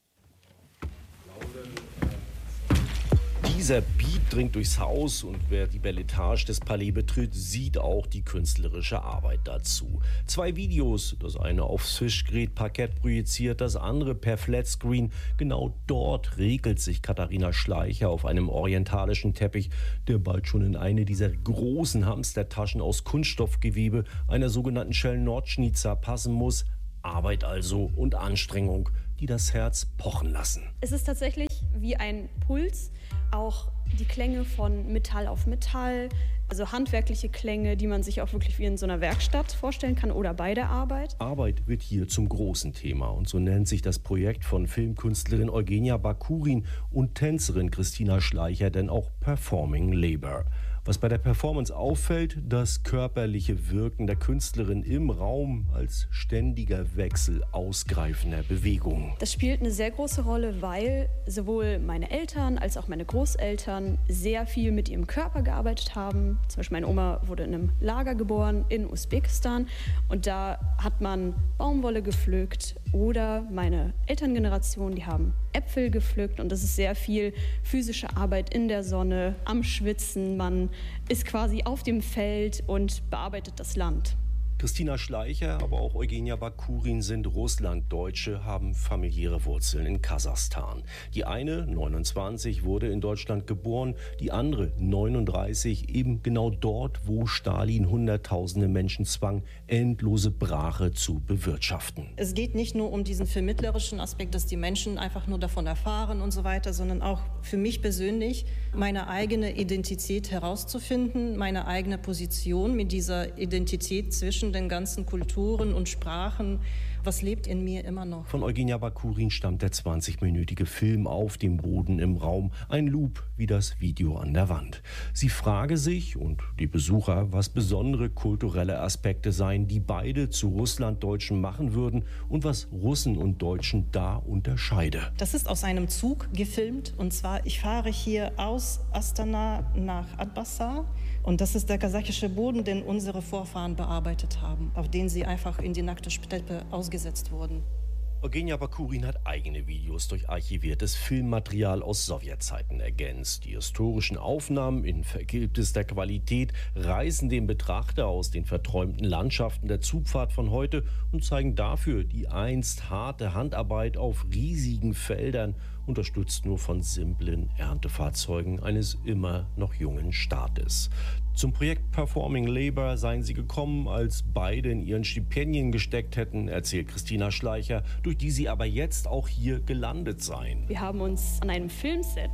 Speaker 22: Dieser Beat dringt durchs Haus und wer die Belle Etage des Palais betritt, sieht auch die künstlerische Arbeit dazu. Zwei Videos, das eine aufs Fischgrätparkett projiziert, das andere per Flatscreen. Genau dort regelt sich Katharina Schleicher auf einem orientalischen Teppich, der bald schon in eine dieser großen Hamstertaschen aus Kunststoffgewebe, einer sogenannten Shell-Nordschnitzer, passen muss. Arbeit also und Anstrengung, die das Herz pochen lassen.
Speaker 23: Es ist tatsächlich wie ein Puls, auch die Klänge von Metall auf Metall, also handwerkliche Klänge, die man sich auch wirklich wie in so einer Werkstatt vorstellen kann oder bei der Arbeit.
Speaker 22: Arbeit wird hier zum großen Thema und so nennt sich das Projekt von Filmkünstlerin Eugenia Bakurin und Tänzerin Christina Schleicher denn auch Performing Labor. Was bei der Performance auffällt, das körperliche Wirken der Künstlerin im Raum als ständiger Wechsel ausgreifender Bewegungen.
Speaker 23: Das spielt eine sehr große Rolle, weil sowohl meine Eltern als auch meine Großeltern sehr viel mit ihrem Körper gearbeitet haben. Zum Beispiel meine Oma wurde in einem Lager geboren in Usbekistan und da hat man Baumwolle gepflückt oder meine Elterngeneration, die haben Äpfel gepflückt und das ist sehr viel physische Arbeit in der Sonne, am Schwitzen, man ist quasi auf dem Feld und bearbeitet das Land.
Speaker 22: Christina Schleicher, aber auch Eugenia Bakurin sind Russlanddeutsche, haben familiäre Wurzeln in Kasachstan. Die eine, neunundzwanzig, wurde in Deutschland geboren, die andere, neununddreißig, eben genau dort, wo Stalin Hunderttausende Menschen zwang, endlose Brache zu bewirtschaften.
Speaker 24: Es geht nicht nur um diesen vermittlerischen Aspekt, dass die Menschen einfach nur davon erfahren und so weiter, sondern auch für mich persönlich meine eigene Identität herauszufinden, meine eigene Position mit dieser Identität zwischen den ganzen Kulturen und Sprachen. Was lebt in mir immer noch?
Speaker 22: Von Eugenia Bakurin stammt der zwanzigminütige Film Auf dem Boden im Raum, ein Loop wie das Video an der Wand. Sie frage sich und die Besucher, was besondere kulturelle Aspekte seien, die beide zu Russlanddeutschen machen würden und was Russen und Deutschen da unterscheide.
Speaker 24: Das ist aus einem Zug gefilmt und zwar, ich fahre hier aus Astana nach Atbasar und das ist der kasachische Boden, den unsere Vorfahren bearbeitet haben, auf den sie einfach in die nackte Steppe ausgesetzt wurden.
Speaker 22: Eugenia Bakurin hat eigene Videos durch archiviertes Filmmaterial aus Sowjetzeiten ergänzt. Die historischen Aufnahmen in vergilbtester Qualität reißen den Betrachter aus den verträumten Landschaften der Zugfahrt von heute und zeigen dafür die einst harte Handarbeit auf riesigen Feldern, unterstützt nur von simplen Erntefahrzeugen eines immer noch jungen Staates. Zum Projekt Performing Labor seien sie gekommen, als beide in ihren Stipendien gesteckt hätten, erzählt Christina Schleicher, durch die sie aber jetzt auch hier gelandet seien.
Speaker 23: Wir haben uns an einem Filmset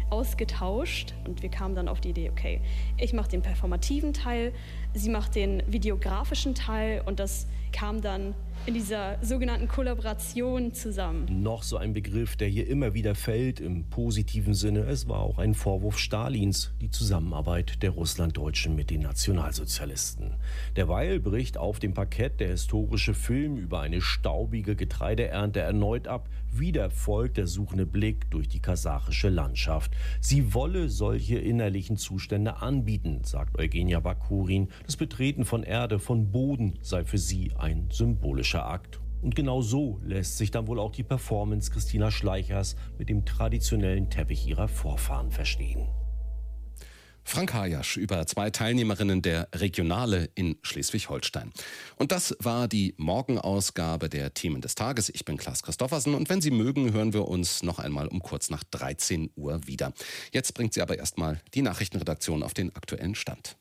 Speaker 23: ausgetauscht und wir kamen dann auf die Idee, okay, ich mache den performativen Teil, sie macht den videografischen Teil und das kam dann in dieser sogenannten Kollaboration zusammen.
Speaker 22: Noch so ein Begriff, der hier immer wieder fällt, im positiven Sinne. Es war auch ein Vorwurf Stalins, die Zusammenarbeit der Russlanddeutschen mit den Nationalsozialisten. Derweil bricht auf dem Parkett der historische Film über eine staubige Getreideernte erneut ab. Wieder folgt der suchende Blick durch die kasachische Landschaft. Sie wolle solche innerlichen Zustände anbieten, sagt Eugenia Bakurin. Das Betreten von Erde, von Boden sei für sie ein symbolischer Akt. Und genau so lässt sich dann wohl auch die Performance Christina Schleichers mit dem traditionellen Teppich ihrer Vorfahren verstehen.
Speaker 6: Frank Hajasch über zwei Teilnehmerinnen der Regionale in Schleswig-Holstein. Und das war die Morgenausgabe der Themen des Tages. Ich bin Klaas Christoffersen und wenn Sie mögen, hören wir uns noch einmal um kurz nach dreizehn Uhr wieder. Jetzt bringt sie aber erstmal die Nachrichtenredaktion auf den aktuellen Stand.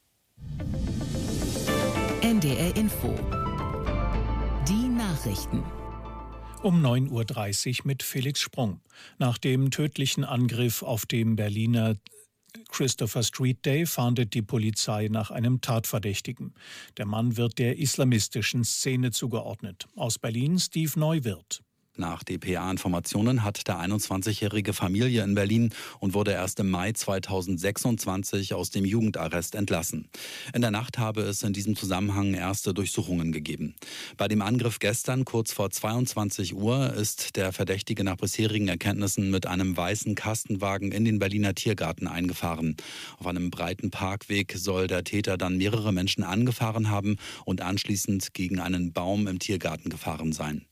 Speaker 1: N D R Info. Die Nachrichten.
Speaker 2: Um neun Uhr dreißig mit Felix Sprung. Nach dem tödlichen Angriff auf dem Berliner Christopher Street Day fahndet die Polizei nach einem Tatverdächtigen. Der Mann wird der islamistischen Szene zugeordnet. Aus Berlin Steve Neuwirth.
Speaker 3: Nach D P A-Informationen hat der einundzwanzigjährige Familie in Berlin und wurde erst im Mai zweitausendsechsundzwanzig aus dem Jugendarrest entlassen. In der Nacht habe es in diesem Zusammenhang erste Durchsuchungen gegeben. Bei dem Angriff gestern kurz vor zweiundzwanzig Uhr ist der Verdächtige nach bisherigen Erkenntnissen mit einem weißen Kastenwagen in den Berliner Tiergarten eingefahren. Auf einem breiten Parkweg soll der Täter dann mehrere Menschen angefahren haben und anschließend gegen einen Baum im Tiergarten gefahren sein.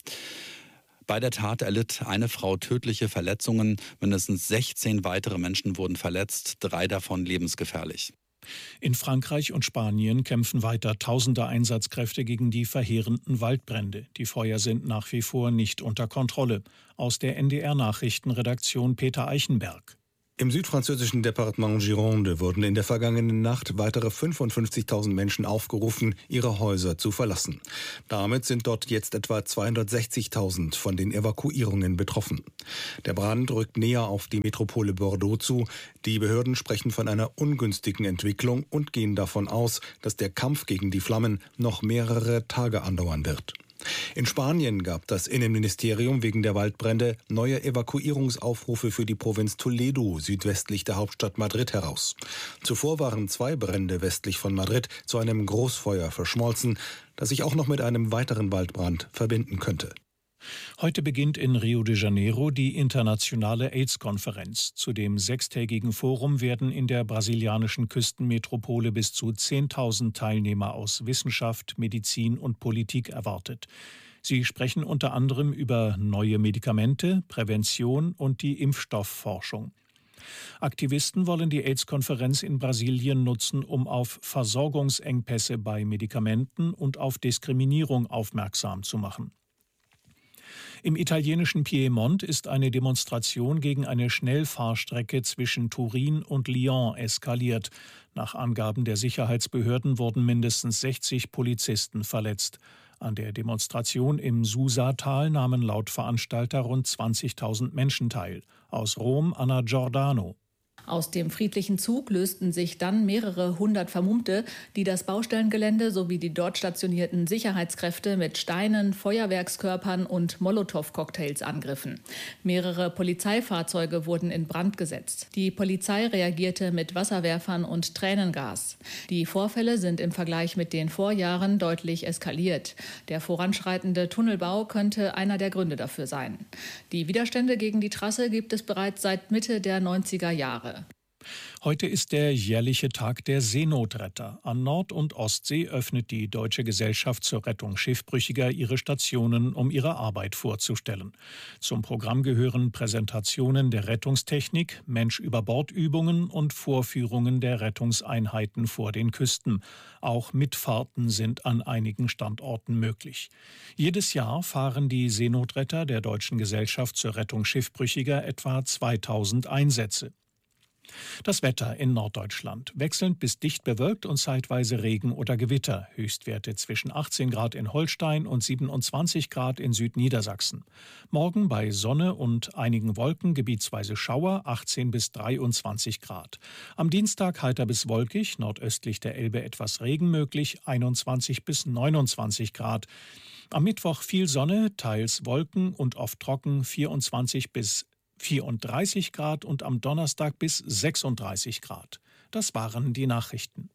Speaker 3: Bei der Tat erlitt eine Frau tödliche Verletzungen. Mindestens sechzehn weitere Menschen wurden verletzt, drei davon lebensgefährlich.
Speaker 2: In Frankreich und Spanien kämpfen weiter tausende Einsatzkräfte gegen die verheerenden Waldbrände. Die Feuer sind nach wie vor nicht unter Kontrolle. Aus der N D R-Nachrichtenredaktion Peter Eichenberg.
Speaker 4: Im südfranzösischen Departement Gironde wurden in der vergangenen Nacht weitere fünfundfünfzigtausend Menschen aufgerufen, ihre Häuser zu verlassen. Damit sind dort jetzt etwa zweihundertsechzigtausend von den Evakuierungen betroffen. Der Brand rückt näher auf die Metropole Bordeaux zu. Die Behörden sprechen von einer ungünstigen Entwicklung und gehen davon aus, dass der Kampf gegen die Flammen noch mehrere Tage andauern wird. In Spanien gab das Innenministerium wegen der Waldbrände neue Evakuierungsaufrufe für die Provinz Toledo südwestlich der Hauptstadt Madrid heraus. Zuvor waren zwei Brände westlich von Madrid zu einem Großfeuer verschmolzen, das sich auch noch mit einem weiteren Waldbrand verbinden könnte.
Speaker 2: Heute beginnt in Rio de Janeiro die internationale AIDS-Konferenz. Zu dem sechstägigen Forum werden in der brasilianischen Küstenmetropole bis zu zehntausend Teilnehmer aus Wissenschaft, Medizin und Politik erwartet. Sie sprechen unter anderem über neue Medikamente, Prävention und die Impfstoffforschung. Aktivisten wollen die AIDS-Konferenz in Brasilien nutzen, um auf Versorgungsengpässe bei Medikamenten und auf Diskriminierung aufmerksam zu machen. Im italienischen Piemont ist eine Demonstration gegen eine Schnellfahrstrecke zwischen Turin und Lyon eskaliert. Nach Angaben der Sicherheitsbehörden wurden mindestens sechzig Polizisten verletzt. An der Demonstration im Susatal nahmen laut Veranstalter rund zwanzigtausend Menschen teil. Aus Rom Anna Giordano.
Speaker 5: Aus dem friedlichen Zug lösten sich dann mehrere hundert Vermummte, die das Baustellengelände sowie die dort stationierten Sicherheitskräfte mit Steinen, Feuerwerkskörpern und Molotow-Cocktails angriffen. Mehrere Polizeifahrzeuge wurden in Brand gesetzt. Die Polizei reagierte mit Wasserwerfern und Tränengas. Die Vorfälle sind im Vergleich mit den Vorjahren deutlich eskaliert. Der voranschreitende Tunnelbau könnte einer der Gründe dafür sein. Die Widerstände gegen die Trasse gibt es bereits seit Mitte der neunziger Jahre.
Speaker 2: Heute ist der jährliche Tag der Seenotretter. An Nord- und Ostsee öffnet die Deutsche Gesellschaft zur Rettung Schiffbrüchiger ihre Stationen, um ihre Arbeit vorzustellen. Zum Programm gehören Präsentationen der Rettungstechnik, Mensch-über-Bord-Übungen und Vorführungen der Rettungseinheiten vor den Küsten. Auch Mitfahrten sind an einigen Standorten möglich. Jedes Jahr fahren die Seenotretter der Deutschen Gesellschaft zur Rettung Schiffbrüchiger etwa zweitausend Einsätze. Das Wetter in Norddeutschland. Wechselnd bis dicht bewölkt und zeitweise Regen oder Gewitter. Höchstwerte zwischen achtzehn Grad in Holstein und siebenundzwanzig Grad in Südniedersachsen. Morgen bei Sonne und einigen Wolken, gebietsweise Schauer, achtzehn bis dreiundzwanzig Grad. Am Dienstag heiter bis wolkig, nordöstlich der Elbe etwas Regen möglich, einundzwanzig bis neunundzwanzig Grad. Am Mittwoch viel Sonne, teils Wolken und oft trocken, vierundzwanzig bis vierunddreißig Grad und am Donnerstag bis sechsunddreißig Grad. Das waren die Nachrichten.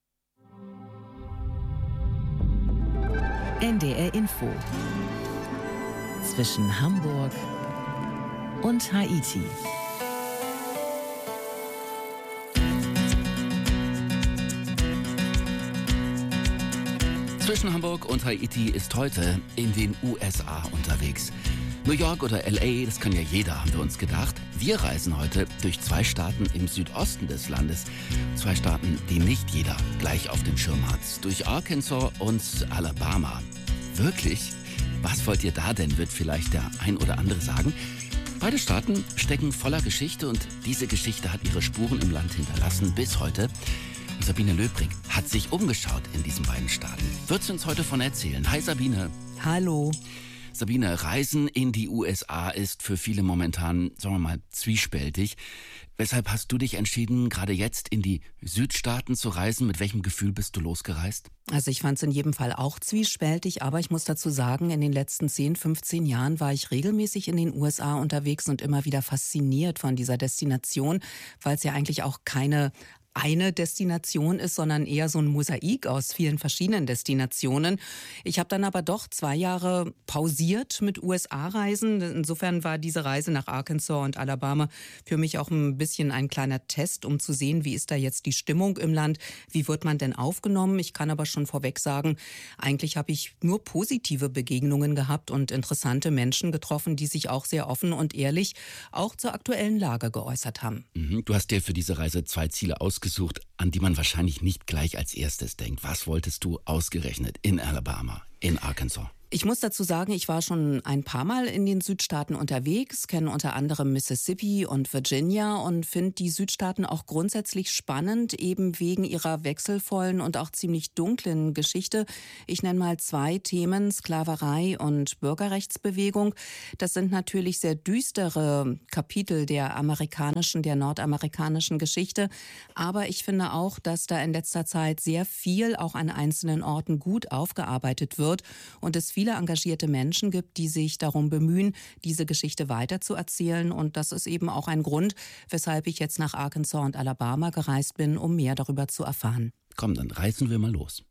Speaker 1: N D R Info. Zwischen Hamburg und Haiti.
Speaker 7: Zwischen Hamburg und Haiti ist heute in den U S A unterwegs. New York oder L A, das kann ja jeder, haben wir uns gedacht. Wir reisen heute durch zwei Staaten im Südosten des Landes. Zwei Staaten, die nicht jeder gleich auf dem Schirm hat. Durch Arkansas und Alabama. Wirklich? Was wollt ihr da denn, wird vielleicht der ein oder andere sagen. Beide Staaten stecken voller Geschichte und diese Geschichte hat ihre Spuren im Land hinterlassen bis heute. Und Sabine Löbring hat sich umgeschaut in diesen beiden Staaten. Wird sie uns heute von erzählen. Hi Sabine.
Speaker 8: Hallo.
Speaker 7: Sabine, Reisen in die U S A ist für viele momentan, sagen wir mal, zwiespältig. Weshalb hast du dich entschieden, gerade jetzt in die Südstaaten zu reisen? Mit welchem Gefühl bist du losgereist?
Speaker 8: Also ich fand es in jedem Fall auch zwiespältig, aber ich muss dazu sagen, in den letzten zehn, fünfzehn Jahren war ich regelmäßig in den U S A unterwegs und immer wieder fasziniert von dieser Destination, weil es ja eigentlich auch keine eine Destination ist, sondern eher so ein Mosaik aus vielen verschiedenen Destinationen. Ich habe dann aber doch zwei Jahre pausiert mit U S A-Reisen. Insofern war diese Reise nach Arkansas und Alabama für mich auch ein bisschen ein kleiner Test, um zu sehen, wie ist da jetzt die Stimmung im Land, wie wird man denn aufgenommen. Ich kann aber schon vorweg sagen, eigentlich habe ich nur positive Begegnungen gehabt und interessante Menschen getroffen, die sich auch sehr offen und ehrlich auch zur aktuellen Lage geäußert haben.
Speaker 7: Mhm. Du hast dir für diese Reise zwei Ziele ausgesucht. gesucht, an die man wahrscheinlich nicht gleich als erstes denkt. Was wolltest du ausgerechnet in Alabama, in Arkansas?
Speaker 8: Ich muss dazu sagen, ich war schon ein paar Mal in den Südstaaten unterwegs, kenne unter anderem Mississippi und Virginia und finde die Südstaaten auch grundsätzlich spannend, eben wegen ihrer wechselvollen und auch ziemlich dunklen Geschichte. Ich nenne mal zwei Themen, Sklaverei und Bürgerrechtsbewegung. Das sind natürlich sehr düstere Kapitel der amerikanischen, der nordamerikanischen Geschichte. Aber ich finde auch, dass da in letzter Zeit sehr viel auch an einzelnen Orten gut aufgearbeitet wird und es viele engagierte Menschen gibt, die sich darum bemühen, diese Geschichte weiterzuerzählen. Und das ist eben auch ein Grund, weshalb ich jetzt nach Arkansas und Alabama gereist bin, um mehr darüber zu erfahren.
Speaker 7: Komm, dann reisen wir mal los.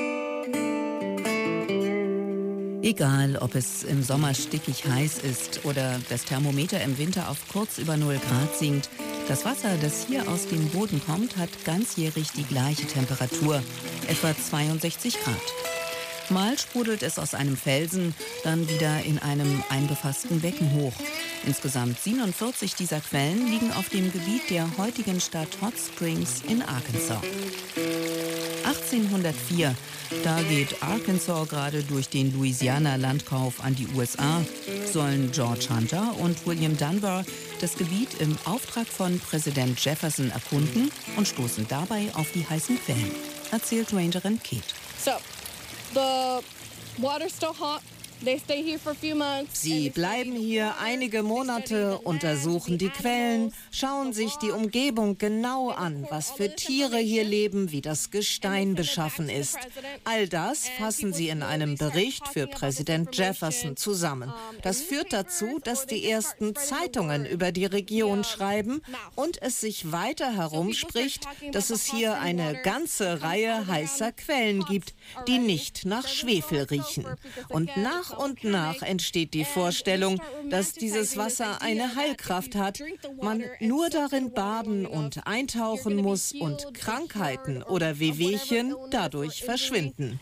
Speaker 8: Egal, ob es im Sommer stickig heiß ist oder das Thermometer im Winter auf kurz über null Grad sinkt, das Wasser, das hier aus dem Boden kommt, hat ganzjährig die gleiche Temperatur, etwa zweiundsechzig Grad. Mal sprudelt es aus einem Felsen, dann wieder in einem eingefassten Becken hoch. Insgesamt siebenundvierzig dieser Quellen liegen auf dem Gebiet der heutigen Stadt Hot Springs in Arkansas. achtzehnhundertvier, da geht Arkansas gerade durch den Louisiana-Landkauf an die U S A, sollen George Hunter und William Dunbar das Gebiet im Auftrag von Präsident Jefferson erkunden und stoßen dabei auf die heißen Quellen, erzählt Rangerin Kate.
Speaker 9: So. The water's still hot. They stay here for a few months.
Speaker 10: Sie bleiben hier einige Monate, untersuchen die Quellen, schauen sich die Umgebung genau an, was für Tiere hier leben, wie das Gestein beschaffen ist. All das fassen sie in einem Bericht für Präsident Jefferson zusammen. Das führt dazu, dass die ersten Zeitungen über die Region schreiben und es sich weiter herumspricht, dass es hier eine ganze Reihe heißer Quellen gibt, die nicht nach Schwefel riechen. Und nach und nach entsteht die Vorstellung, dass dieses Wasser eine Heilkraft hat, man nur darin baden und eintauchen muss und Krankheiten oder Wehwehchen dadurch verschwinden.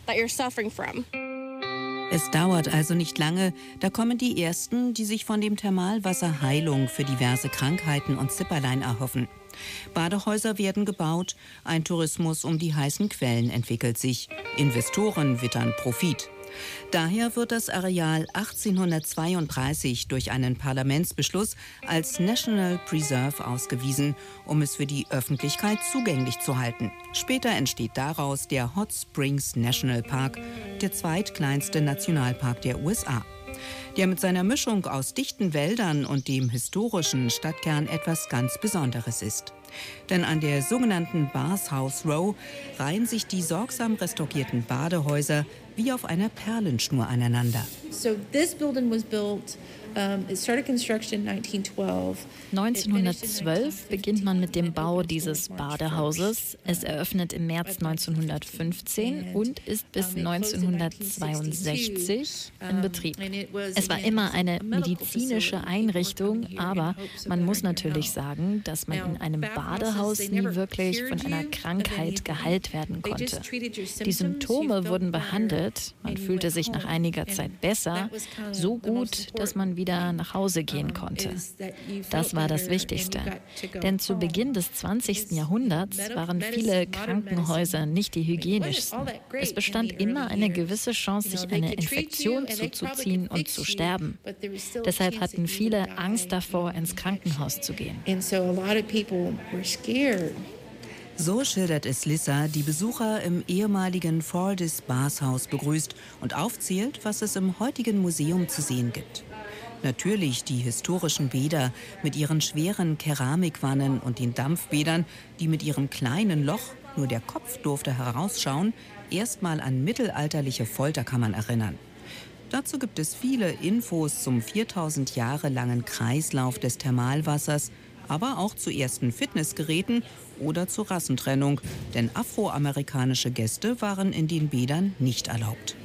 Speaker 8: Es dauert also nicht lange, da kommen die Ersten, die sich von dem Thermalwasser Heilung für diverse Krankheiten und Zipperlein erhoffen. Badehäuser werden gebaut, ein Tourismus um die heißen Quellen entwickelt sich. Investoren wittern Profit. Daher wird das Areal achtzehnhundertzweiunddreißig durch einen Parlamentsbeschluss als National Preserve ausgewiesen, um es für die Öffentlichkeit zugänglich zu halten. Später entsteht daraus der Hot Springs National Park, der zweitkleinste Nationalpark der U S A. Der mit seiner Mischung aus dichten Wäldern und dem historischen Stadtkern etwas ganz Besonderes ist. Denn an der sogenannten Bath House Row reihen sich die sorgsam restaurierten Badehäuser wie auf einer Perlenschnur aneinander.
Speaker 11: So this building was built, um, it started construction in nineteen twelve.
Speaker 12: neunzehnhundertzwölf beginnt man mit dem Bau dieses Badehauses. Es eröffnet im März neunzehnhundertfünfzehn und ist bis neunzehnhundertzweiundsechzig in Betrieb. Es war immer eine medizinische Einrichtung, aber man muss natürlich sagen, dass man in einem Badehaus nie wirklich von einer Krankheit geheilt werden konnte. Die Symptome wurden behandelt, man fühlte sich nach einiger Zeit besser, so gut, dass man wieder nach Hause gehen konnte. Das war das Wichtigste. Denn zu Beginn des zwanzigsten Jahrhunderts waren viele Krankenhäuser nicht die hygienischsten. Es bestand immer eine gewisse Chance, sich eine Infektion zuzuziehen und zu sterben. Deshalb hatten viele Angst davor, ins Krankenhaus zu gehen.
Speaker 8: So schildert es Lissa, die Besucher im ehemaligen Fordyce Bath House begrüßt und aufzählt, was es im heutigen Museum zu sehen gibt. Natürlich die historischen Bäder mit ihren schweren Keramikwannen und den Dampfbädern, die mit ihrem kleinen Loch, nur der Kopf durfte herausschauen, erstmal an mittelalterliche Folterkammern erinnern. Dazu gibt es viele Infos zum viertausend Jahre langen Kreislauf des Thermalwassers, aber auch zu ersten Fitnessgeräten oder zur Rassentrennung, denn afroamerikanische Gäste waren in den Bädern nicht erlaubt.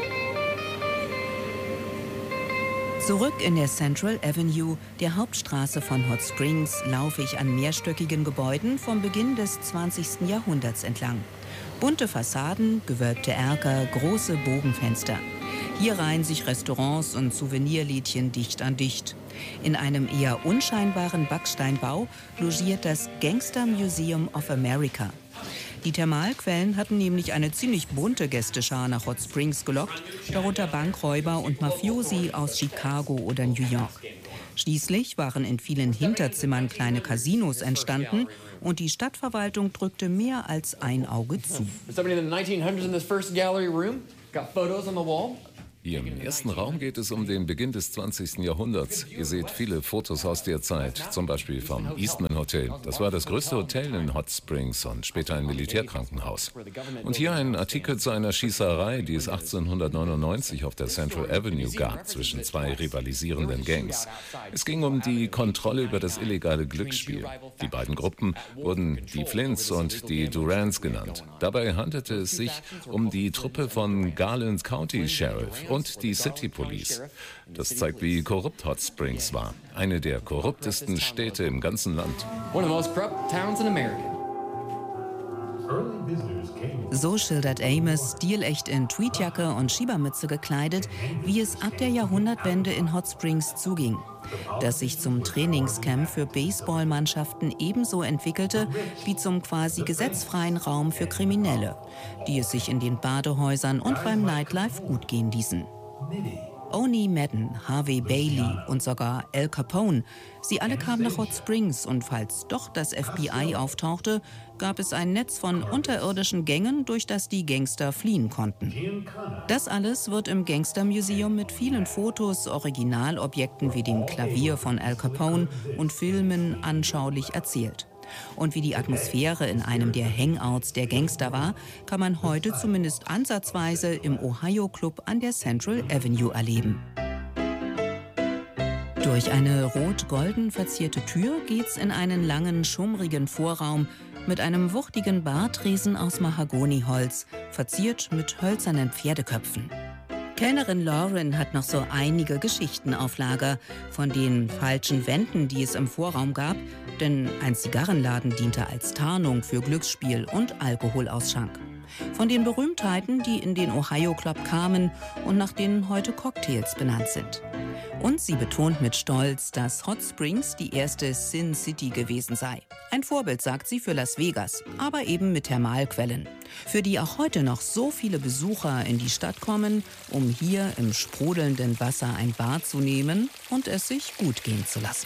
Speaker 8: Zurück in der Central Avenue, der Hauptstraße von Hot Springs, laufe ich an mehrstöckigen Gebäuden vom Beginn des zwanzigsten Jahrhunderts entlang. Bunte Fassaden, gewölbte Erker, große Bogenfenster. Hier reihen sich Restaurants und Souvenirlädchen dicht an dicht. In einem eher unscheinbaren Backsteinbau logiert das Gangster Museum of America. Die Thermalquellen hatten nämlich eine ziemlich bunte Gästeschar nach Hot Springs gelockt, darunter Bankräuber und Mafiosi aus Chicago oder New York. Schließlich waren in vielen Hinterzimmern kleine Casinos entstanden und die Stadtverwaltung drückte mehr als ein Auge zu.
Speaker 13: Hier im ersten Raum geht es um den Beginn des zwanzigsten Jahrhunderts. Ihr seht viele Fotos aus der Zeit, zum Beispiel vom Eastman Hotel. Das war das größte Hotel in Hot Springs und später ein Militärkrankenhaus. Und hier ein Artikel zu einer Schießerei, die es achtzehnhundertneunundneunzig auf der Central Avenue gab, zwischen zwei rivalisierenden Gangs. Es ging um die Kontrolle über das illegale Glücksspiel. Die beiden Gruppen wurden die Flints und die Durants genannt. Dabei handelte es sich um die Truppe von Garland County Sheriff und die City Police. Das zeigt, wie korrupt Hot Springs war. Eine der korruptesten Städte im ganzen Land.
Speaker 8: So schildert Amos, stilecht in Tweedjacke und Schiebermütze gekleidet, wie es ab der Jahrhundertwende in Hot Springs zuging. Das sich zum Trainingscamp für Baseballmannschaften ebenso entwickelte wie zum quasi gesetzfreien Raum für Kriminelle, die es sich in den Badehäusern und beim Nightlife gut gehen ließen. Oni Madden, Harvey Bailey und sogar Al Capone, sie alle kamen nach Hot Springs und falls doch das F B I auftauchte, gab es ein Netz von unterirdischen Gängen, durch das die Gangster fliehen konnten. Das alles wird im Gangster Museum mit vielen Fotos, Originalobjekten wie dem Klavier von Al Capone und Filmen anschaulich erzählt. Und wie die Atmosphäre in einem der Hangouts der Gangster war, kann man heute zumindest ansatzweise im Ohio Club an der Central Avenue erleben. Durch eine rot-golden verzierte Tür geht's in einen langen, schummrigen Vorraum mit einem wuchtigen Bartresen aus Mahagoniholz, verziert mit hölzernen Pferdeköpfen. Kellnerin Lauren hat noch so einige Geschichten auf Lager von den falschen Wänden, die es im Vorraum gab, denn ein Zigarrenladen diente als Tarnung für Glücksspiel und Alkoholausschank. Von den Berühmtheiten, die in den Ohio Club kamen und nach denen heute Cocktails benannt sind. Und sie betont mit Stolz, dass Hot Springs die erste Sin City gewesen sei. Ein Vorbild, sagt sie, für Las Vegas, aber eben mit Thermalquellen, für die auch heute noch so viele Besucher in die Stadt kommen, um hier im sprudelnden Wasser ein Bad zu nehmen und es sich gut gehen zu lassen.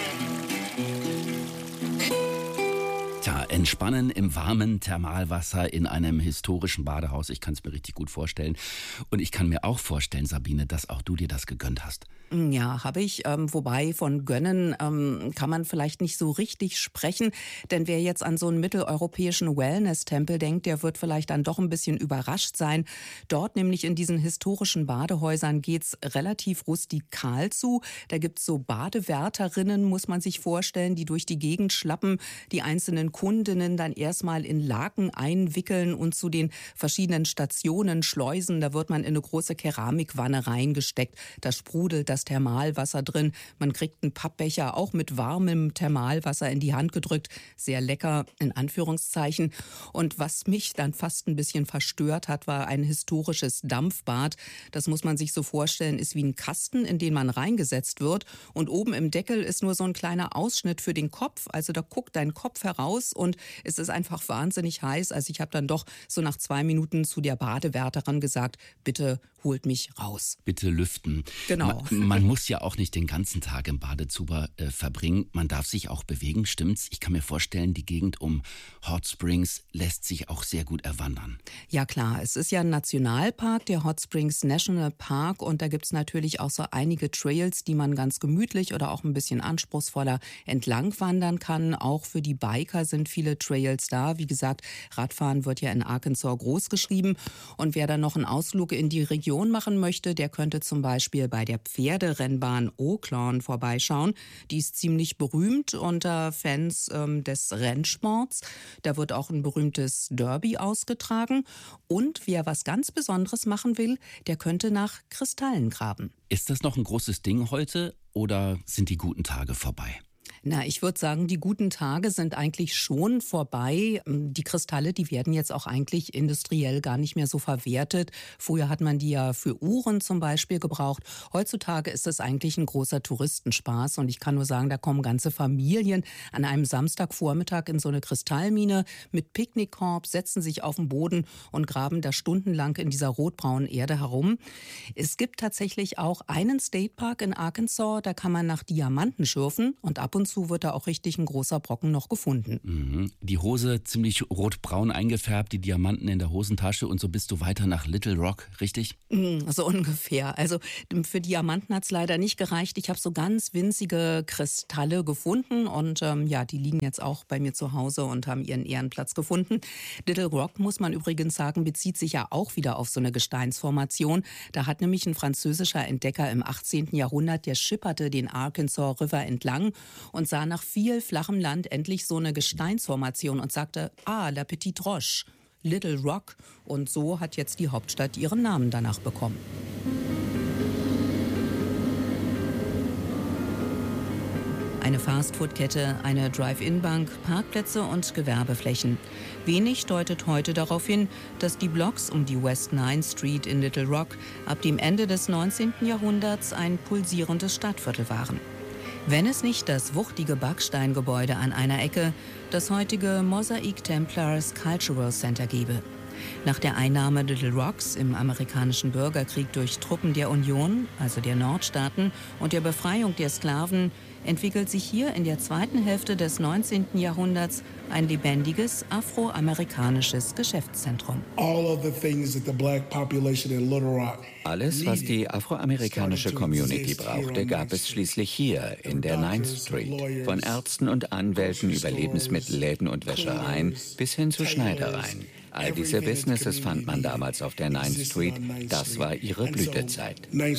Speaker 7: Tja, entspannen im warmen Thermalwasser in einem historischen Badehaus. Ich kann es mir richtig gut vorstellen. Und ich kann mir auch vorstellen, Sabine, dass auch du dir das gegönnt hast.
Speaker 8: Ja, habe ich. Ähm, wobei von gönnen ähm, kann man vielleicht nicht so richtig sprechen. Denn wer jetzt an so einen mitteleuropäischen Wellness-Tempel denkt, der wird vielleicht dann doch ein bisschen überrascht sein. Dort nämlich in diesen historischen Badehäusern geht's relativ rustikal zu. Da gibt's so Badewärterinnen, muss man sich vorstellen, die durch die Gegend schlappen, die einzelnen Kundinnen dann erstmal in Laken einwickeln und zu den verschiedenen Stationen schleusen. Da wird man in eine große Keramikwanne reingesteckt. Da sprudelt das Thermalwasser drin. Man kriegt einen Pappbecher auch mit warmem Thermalwasser in die Hand gedrückt. Sehr lecker, in Anführungszeichen. Und was mich dann fast ein bisschen verstört hat, war ein historisches Dampfbad. Das muss man sich so vorstellen, ist wie ein Kasten, in den man reingesetzt wird. Und oben im Deckel ist nur so ein kleiner Ausschnitt für den Kopf. Also da guckt dein Kopf heraus und es ist einfach wahnsinnig heiß. Also ich habe dann doch so nach zwei Minuten zu der Badewärterin gesagt, bitte holt mich raus.
Speaker 7: Bitte lüften.
Speaker 8: Genau.
Speaker 7: Man, man muss ja auch nicht den ganzen Tag im Badezuber äh, verbringen. Man darf sich auch bewegen, stimmt's? Ich kann mir vorstellen, die Gegend um Hot Springs lässt sich auch sehr gut erwandern.
Speaker 8: Ja klar, es ist ja ein Nationalpark, der Hot Springs National Park. Und da gibt's natürlich auch so einige Trails, die man ganz gemütlich oder auch ein bisschen anspruchsvoller entlang wandern kann. Auch für die Biker sind viele Trails da. Wie gesagt, Radfahren wird ja in Arkansas groß geschrieben. Und wer dann noch einen Ausflug in die Region machen möchte, der könnte zum Beispiel bei der Pferderennbahn Oaklawn vorbeischauen. Die ist ziemlich berühmt unter Fans ähm, des Rennsports. Da wird auch ein berühmtes Derby ausgetragen. Und wer was ganz Besonderes machen will, der könnte nach Kristallen graben.
Speaker 7: Ist das noch ein großes Ding heute oder sind die guten Tage vorbei?
Speaker 8: Na, ich würde sagen, die guten Tage sind eigentlich schon vorbei. Die Kristalle, die werden jetzt auch eigentlich industriell gar nicht mehr so verwertet. Früher hat man die ja für Uhren zum Beispiel gebraucht. Heutzutage ist es eigentlich ein großer Touristenspaß. Und ich kann nur sagen, da kommen ganze Familien an einem Samstagvormittag in so eine Kristallmine mit Picknickkorb, setzen sich auf den Boden und graben da stundenlang in dieser rotbraunen Erde herum. Es gibt tatsächlich auch einen Statepark in Arkansas, da kann man nach Diamanten schürfen und ab und zu wird da auch richtig ein großer Brocken noch gefunden.
Speaker 7: Mhm. Die Hose ziemlich rotbraun eingefärbt, die Diamanten in der Hosentasche und so bist du weiter nach Little Rock, richtig?
Speaker 8: So ungefähr. Also für Diamanten hat es leider nicht gereicht. Ich habe so ganz winzige Kristalle gefunden und ähm, ja, die liegen jetzt auch bei mir zu Hause und haben ihren Ehrenplatz gefunden. Little Rock, muss man übrigens sagen, bezieht sich ja auch wieder auf so eine Gesteinsformation. Da hat nämlich ein französischer Entdecker im achtzehnten Jahrhundert, der schipperte den Arkansas River entlang und sah nach viel flachem Land endlich so eine Gesteinsformation und sagte, ah, la petite roche, Little Rock. Und so hat jetzt die Hauptstadt ihren Namen danach bekommen. Eine Fastfood-Kette, eine Drive-In-Bank, Parkplätze und Gewerbeflächen. Wenig deutet heute darauf hin, dass die Blocks um die West Ninth Street in Little Rock ab dem Ende des neunzehnten Jahrhunderts ein pulsierendes Stadtviertel waren. Wenn es nicht das wuchtige Backsteingebäude an einer Ecke, das heutige Mosaic Templars Cultural Center gäbe. Nach der Einnahme Little Rocks im amerikanischen Bürgerkrieg durch Truppen der Union, also der Nordstaaten, und der Befreiung der Sklaven, entwickelt sich hier in der zweiten Hälfte des neunzehnten Jahrhunderts ein lebendiges afroamerikanisches Geschäftszentrum.
Speaker 14: Alles, was die afroamerikanische Community brauchte, gab es schließlich hier in der Ninth Street. Von Ärzten und Anwälten über Lebensmittelläden und Wäschereien bis hin zu Schneidereien. All diese Businesses fand man damals auf der Ninth Street. Das war ihre Blütezeit.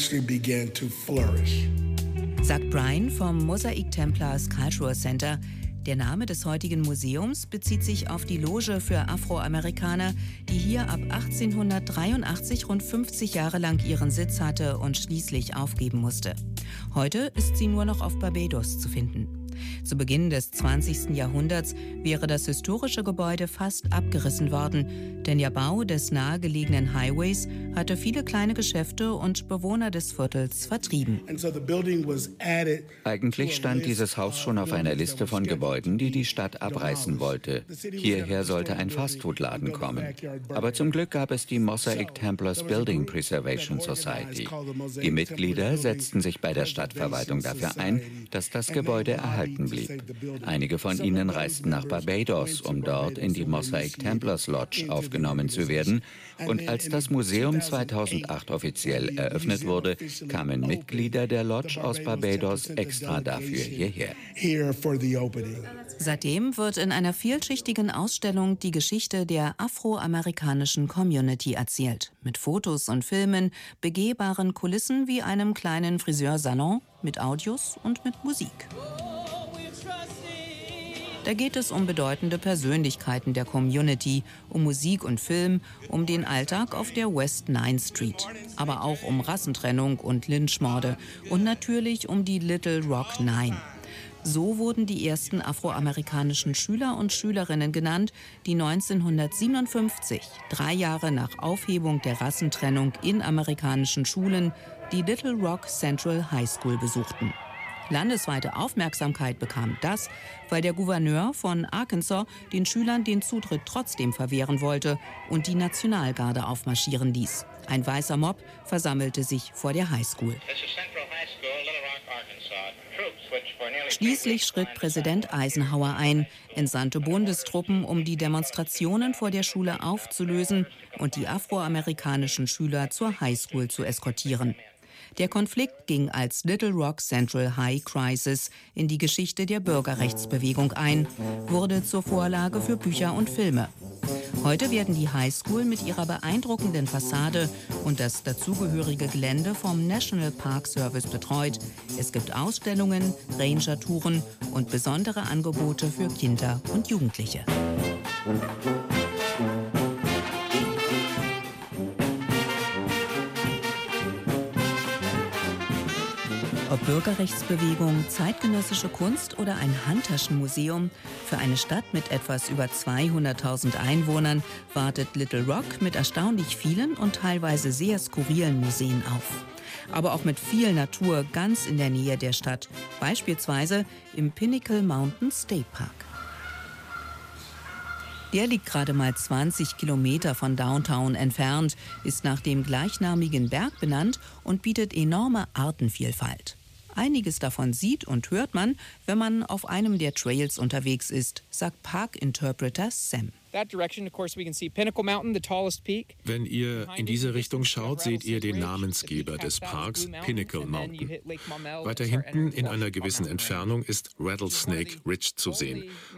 Speaker 8: Sagt Brian vom Mosaic Templars Cultural Center. Der Name des heutigen Museums bezieht sich auf die Loge für Afroamerikaner, die hier ab achtzehnhundertdreiundachtzig rund fünfzig Jahre lang ihren Sitz hatte und schließlich aufgeben musste. Heute ist sie nur noch auf Barbados zu finden. Zu Beginn des zwanzigsten Jahrhunderts wäre das historische Gebäude fast abgerissen worden, denn der Bau des nahegelegenen Highways hatte viele kleine Geschäfte und Bewohner des Viertels vertrieben.
Speaker 14: Eigentlich stand dieses Haus schon auf einer Liste von Gebäuden, die die Stadt abreißen wollte. Hierher sollte ein Fastfood-Laden kommen. Aber zum Glück gab es die Mosaic Templars Building Preservation Society. Die Mitglieder setzten sich bei der Stadtverwaltung dafür ein, dass das Gebäude erhalten blieb. Einige von ihnen reisten nach Barbados, um dort in die Mosaic Templars Lodge aufgenommen zu werden. Und als das Museum zweitausendacht offiziell eröffnet wurde, kamen Mitglieder der Lodge aus Barbados extra dafür hierher.
Speaker 8: Seitdem wird in einer vielschichtigen Ausstellung die Geschichte der afroamerikanischen Community erzählt. Mit Fotos und Filmen, begehbaren Kulissen wie einem kleinen Friseursalon, mit Audios und mit Musik. Da geht es um bedeutende Persönlichkeiten der Community, um Musik und Film, um den Alltag auf der West Ninth Street. Aber auch um Rassentrennung und Lynchmorde und natürlich um die Little Rock Nine. So wurden die ersten afroamerikanischen Schüler und Schülerinnen genannt, die neunzehnhundertsiebenundfünfzig, drei Jahre nach Aufhebung der Rassentrennung in amerikanischen Schulen, die Little Rock Central High School besuchten. Landesweite Aufmerksamkeit bekam das, weil der Gouverneur von Arkansas den Schülern den Zutritt trotzdem verwehren wollte und die Nationalgarde aufmarschieren ließ. Ein weißer Mob versammelte sich vor der Highschool. Schließlich schritt Präsident Eisenhower ein, entsandte Bundestruppen, um die Demonstrationen vor der Schule aufzulösen und die afroamerikanischen Schüler zur Highschool zu eskortieren. Der Konflikt ging als Little Rock Central High Crisis in die Geschichte der Bürgerrechtsbewegung ein, wurde zur Vorlage für Bücher und Filme. Heute werden die Highschool mit ihrer beeindruckenden Fassade und das dazugehörige Gelände vom National Park Service betreut. Es gibt Ausstellungen, Ranger-Touren und besondere Angebote für Kinder und Jugendliche. Ob Bürgerrechtsbewegung, zeitgenössische Kunst oder ein Handtaschenmuseum, für eine Stadt mit etwas über zweihunderttausend Einwohnern wartet Little Rock mit erstaunlich vielen und teilweise sehr skurrilen Museen auf. Aber auch mit viel Natur ganz in der Nähe der Stadt, beispielsweise im Pinnacle Mountain State Park. Der liegt gerade mal zwanzig Kilometer von Downtown entfernt, ist nach dem gleichnamigen Berg benannt und bietet enorme Artenvielfalt. Einiges davon sieht und hört man, wenn man auf einem der Trails unterwegs ist, sagt Park-Interpreter Sam.
Speaker 15: Wenn ihr in diese Richtung schaut, seht ihr den Namensgeber des Parks, Pinnacle Mountain. Weiter hinten in einer gewissen Entfernung ist Rattlesnake Ridge zu sehen.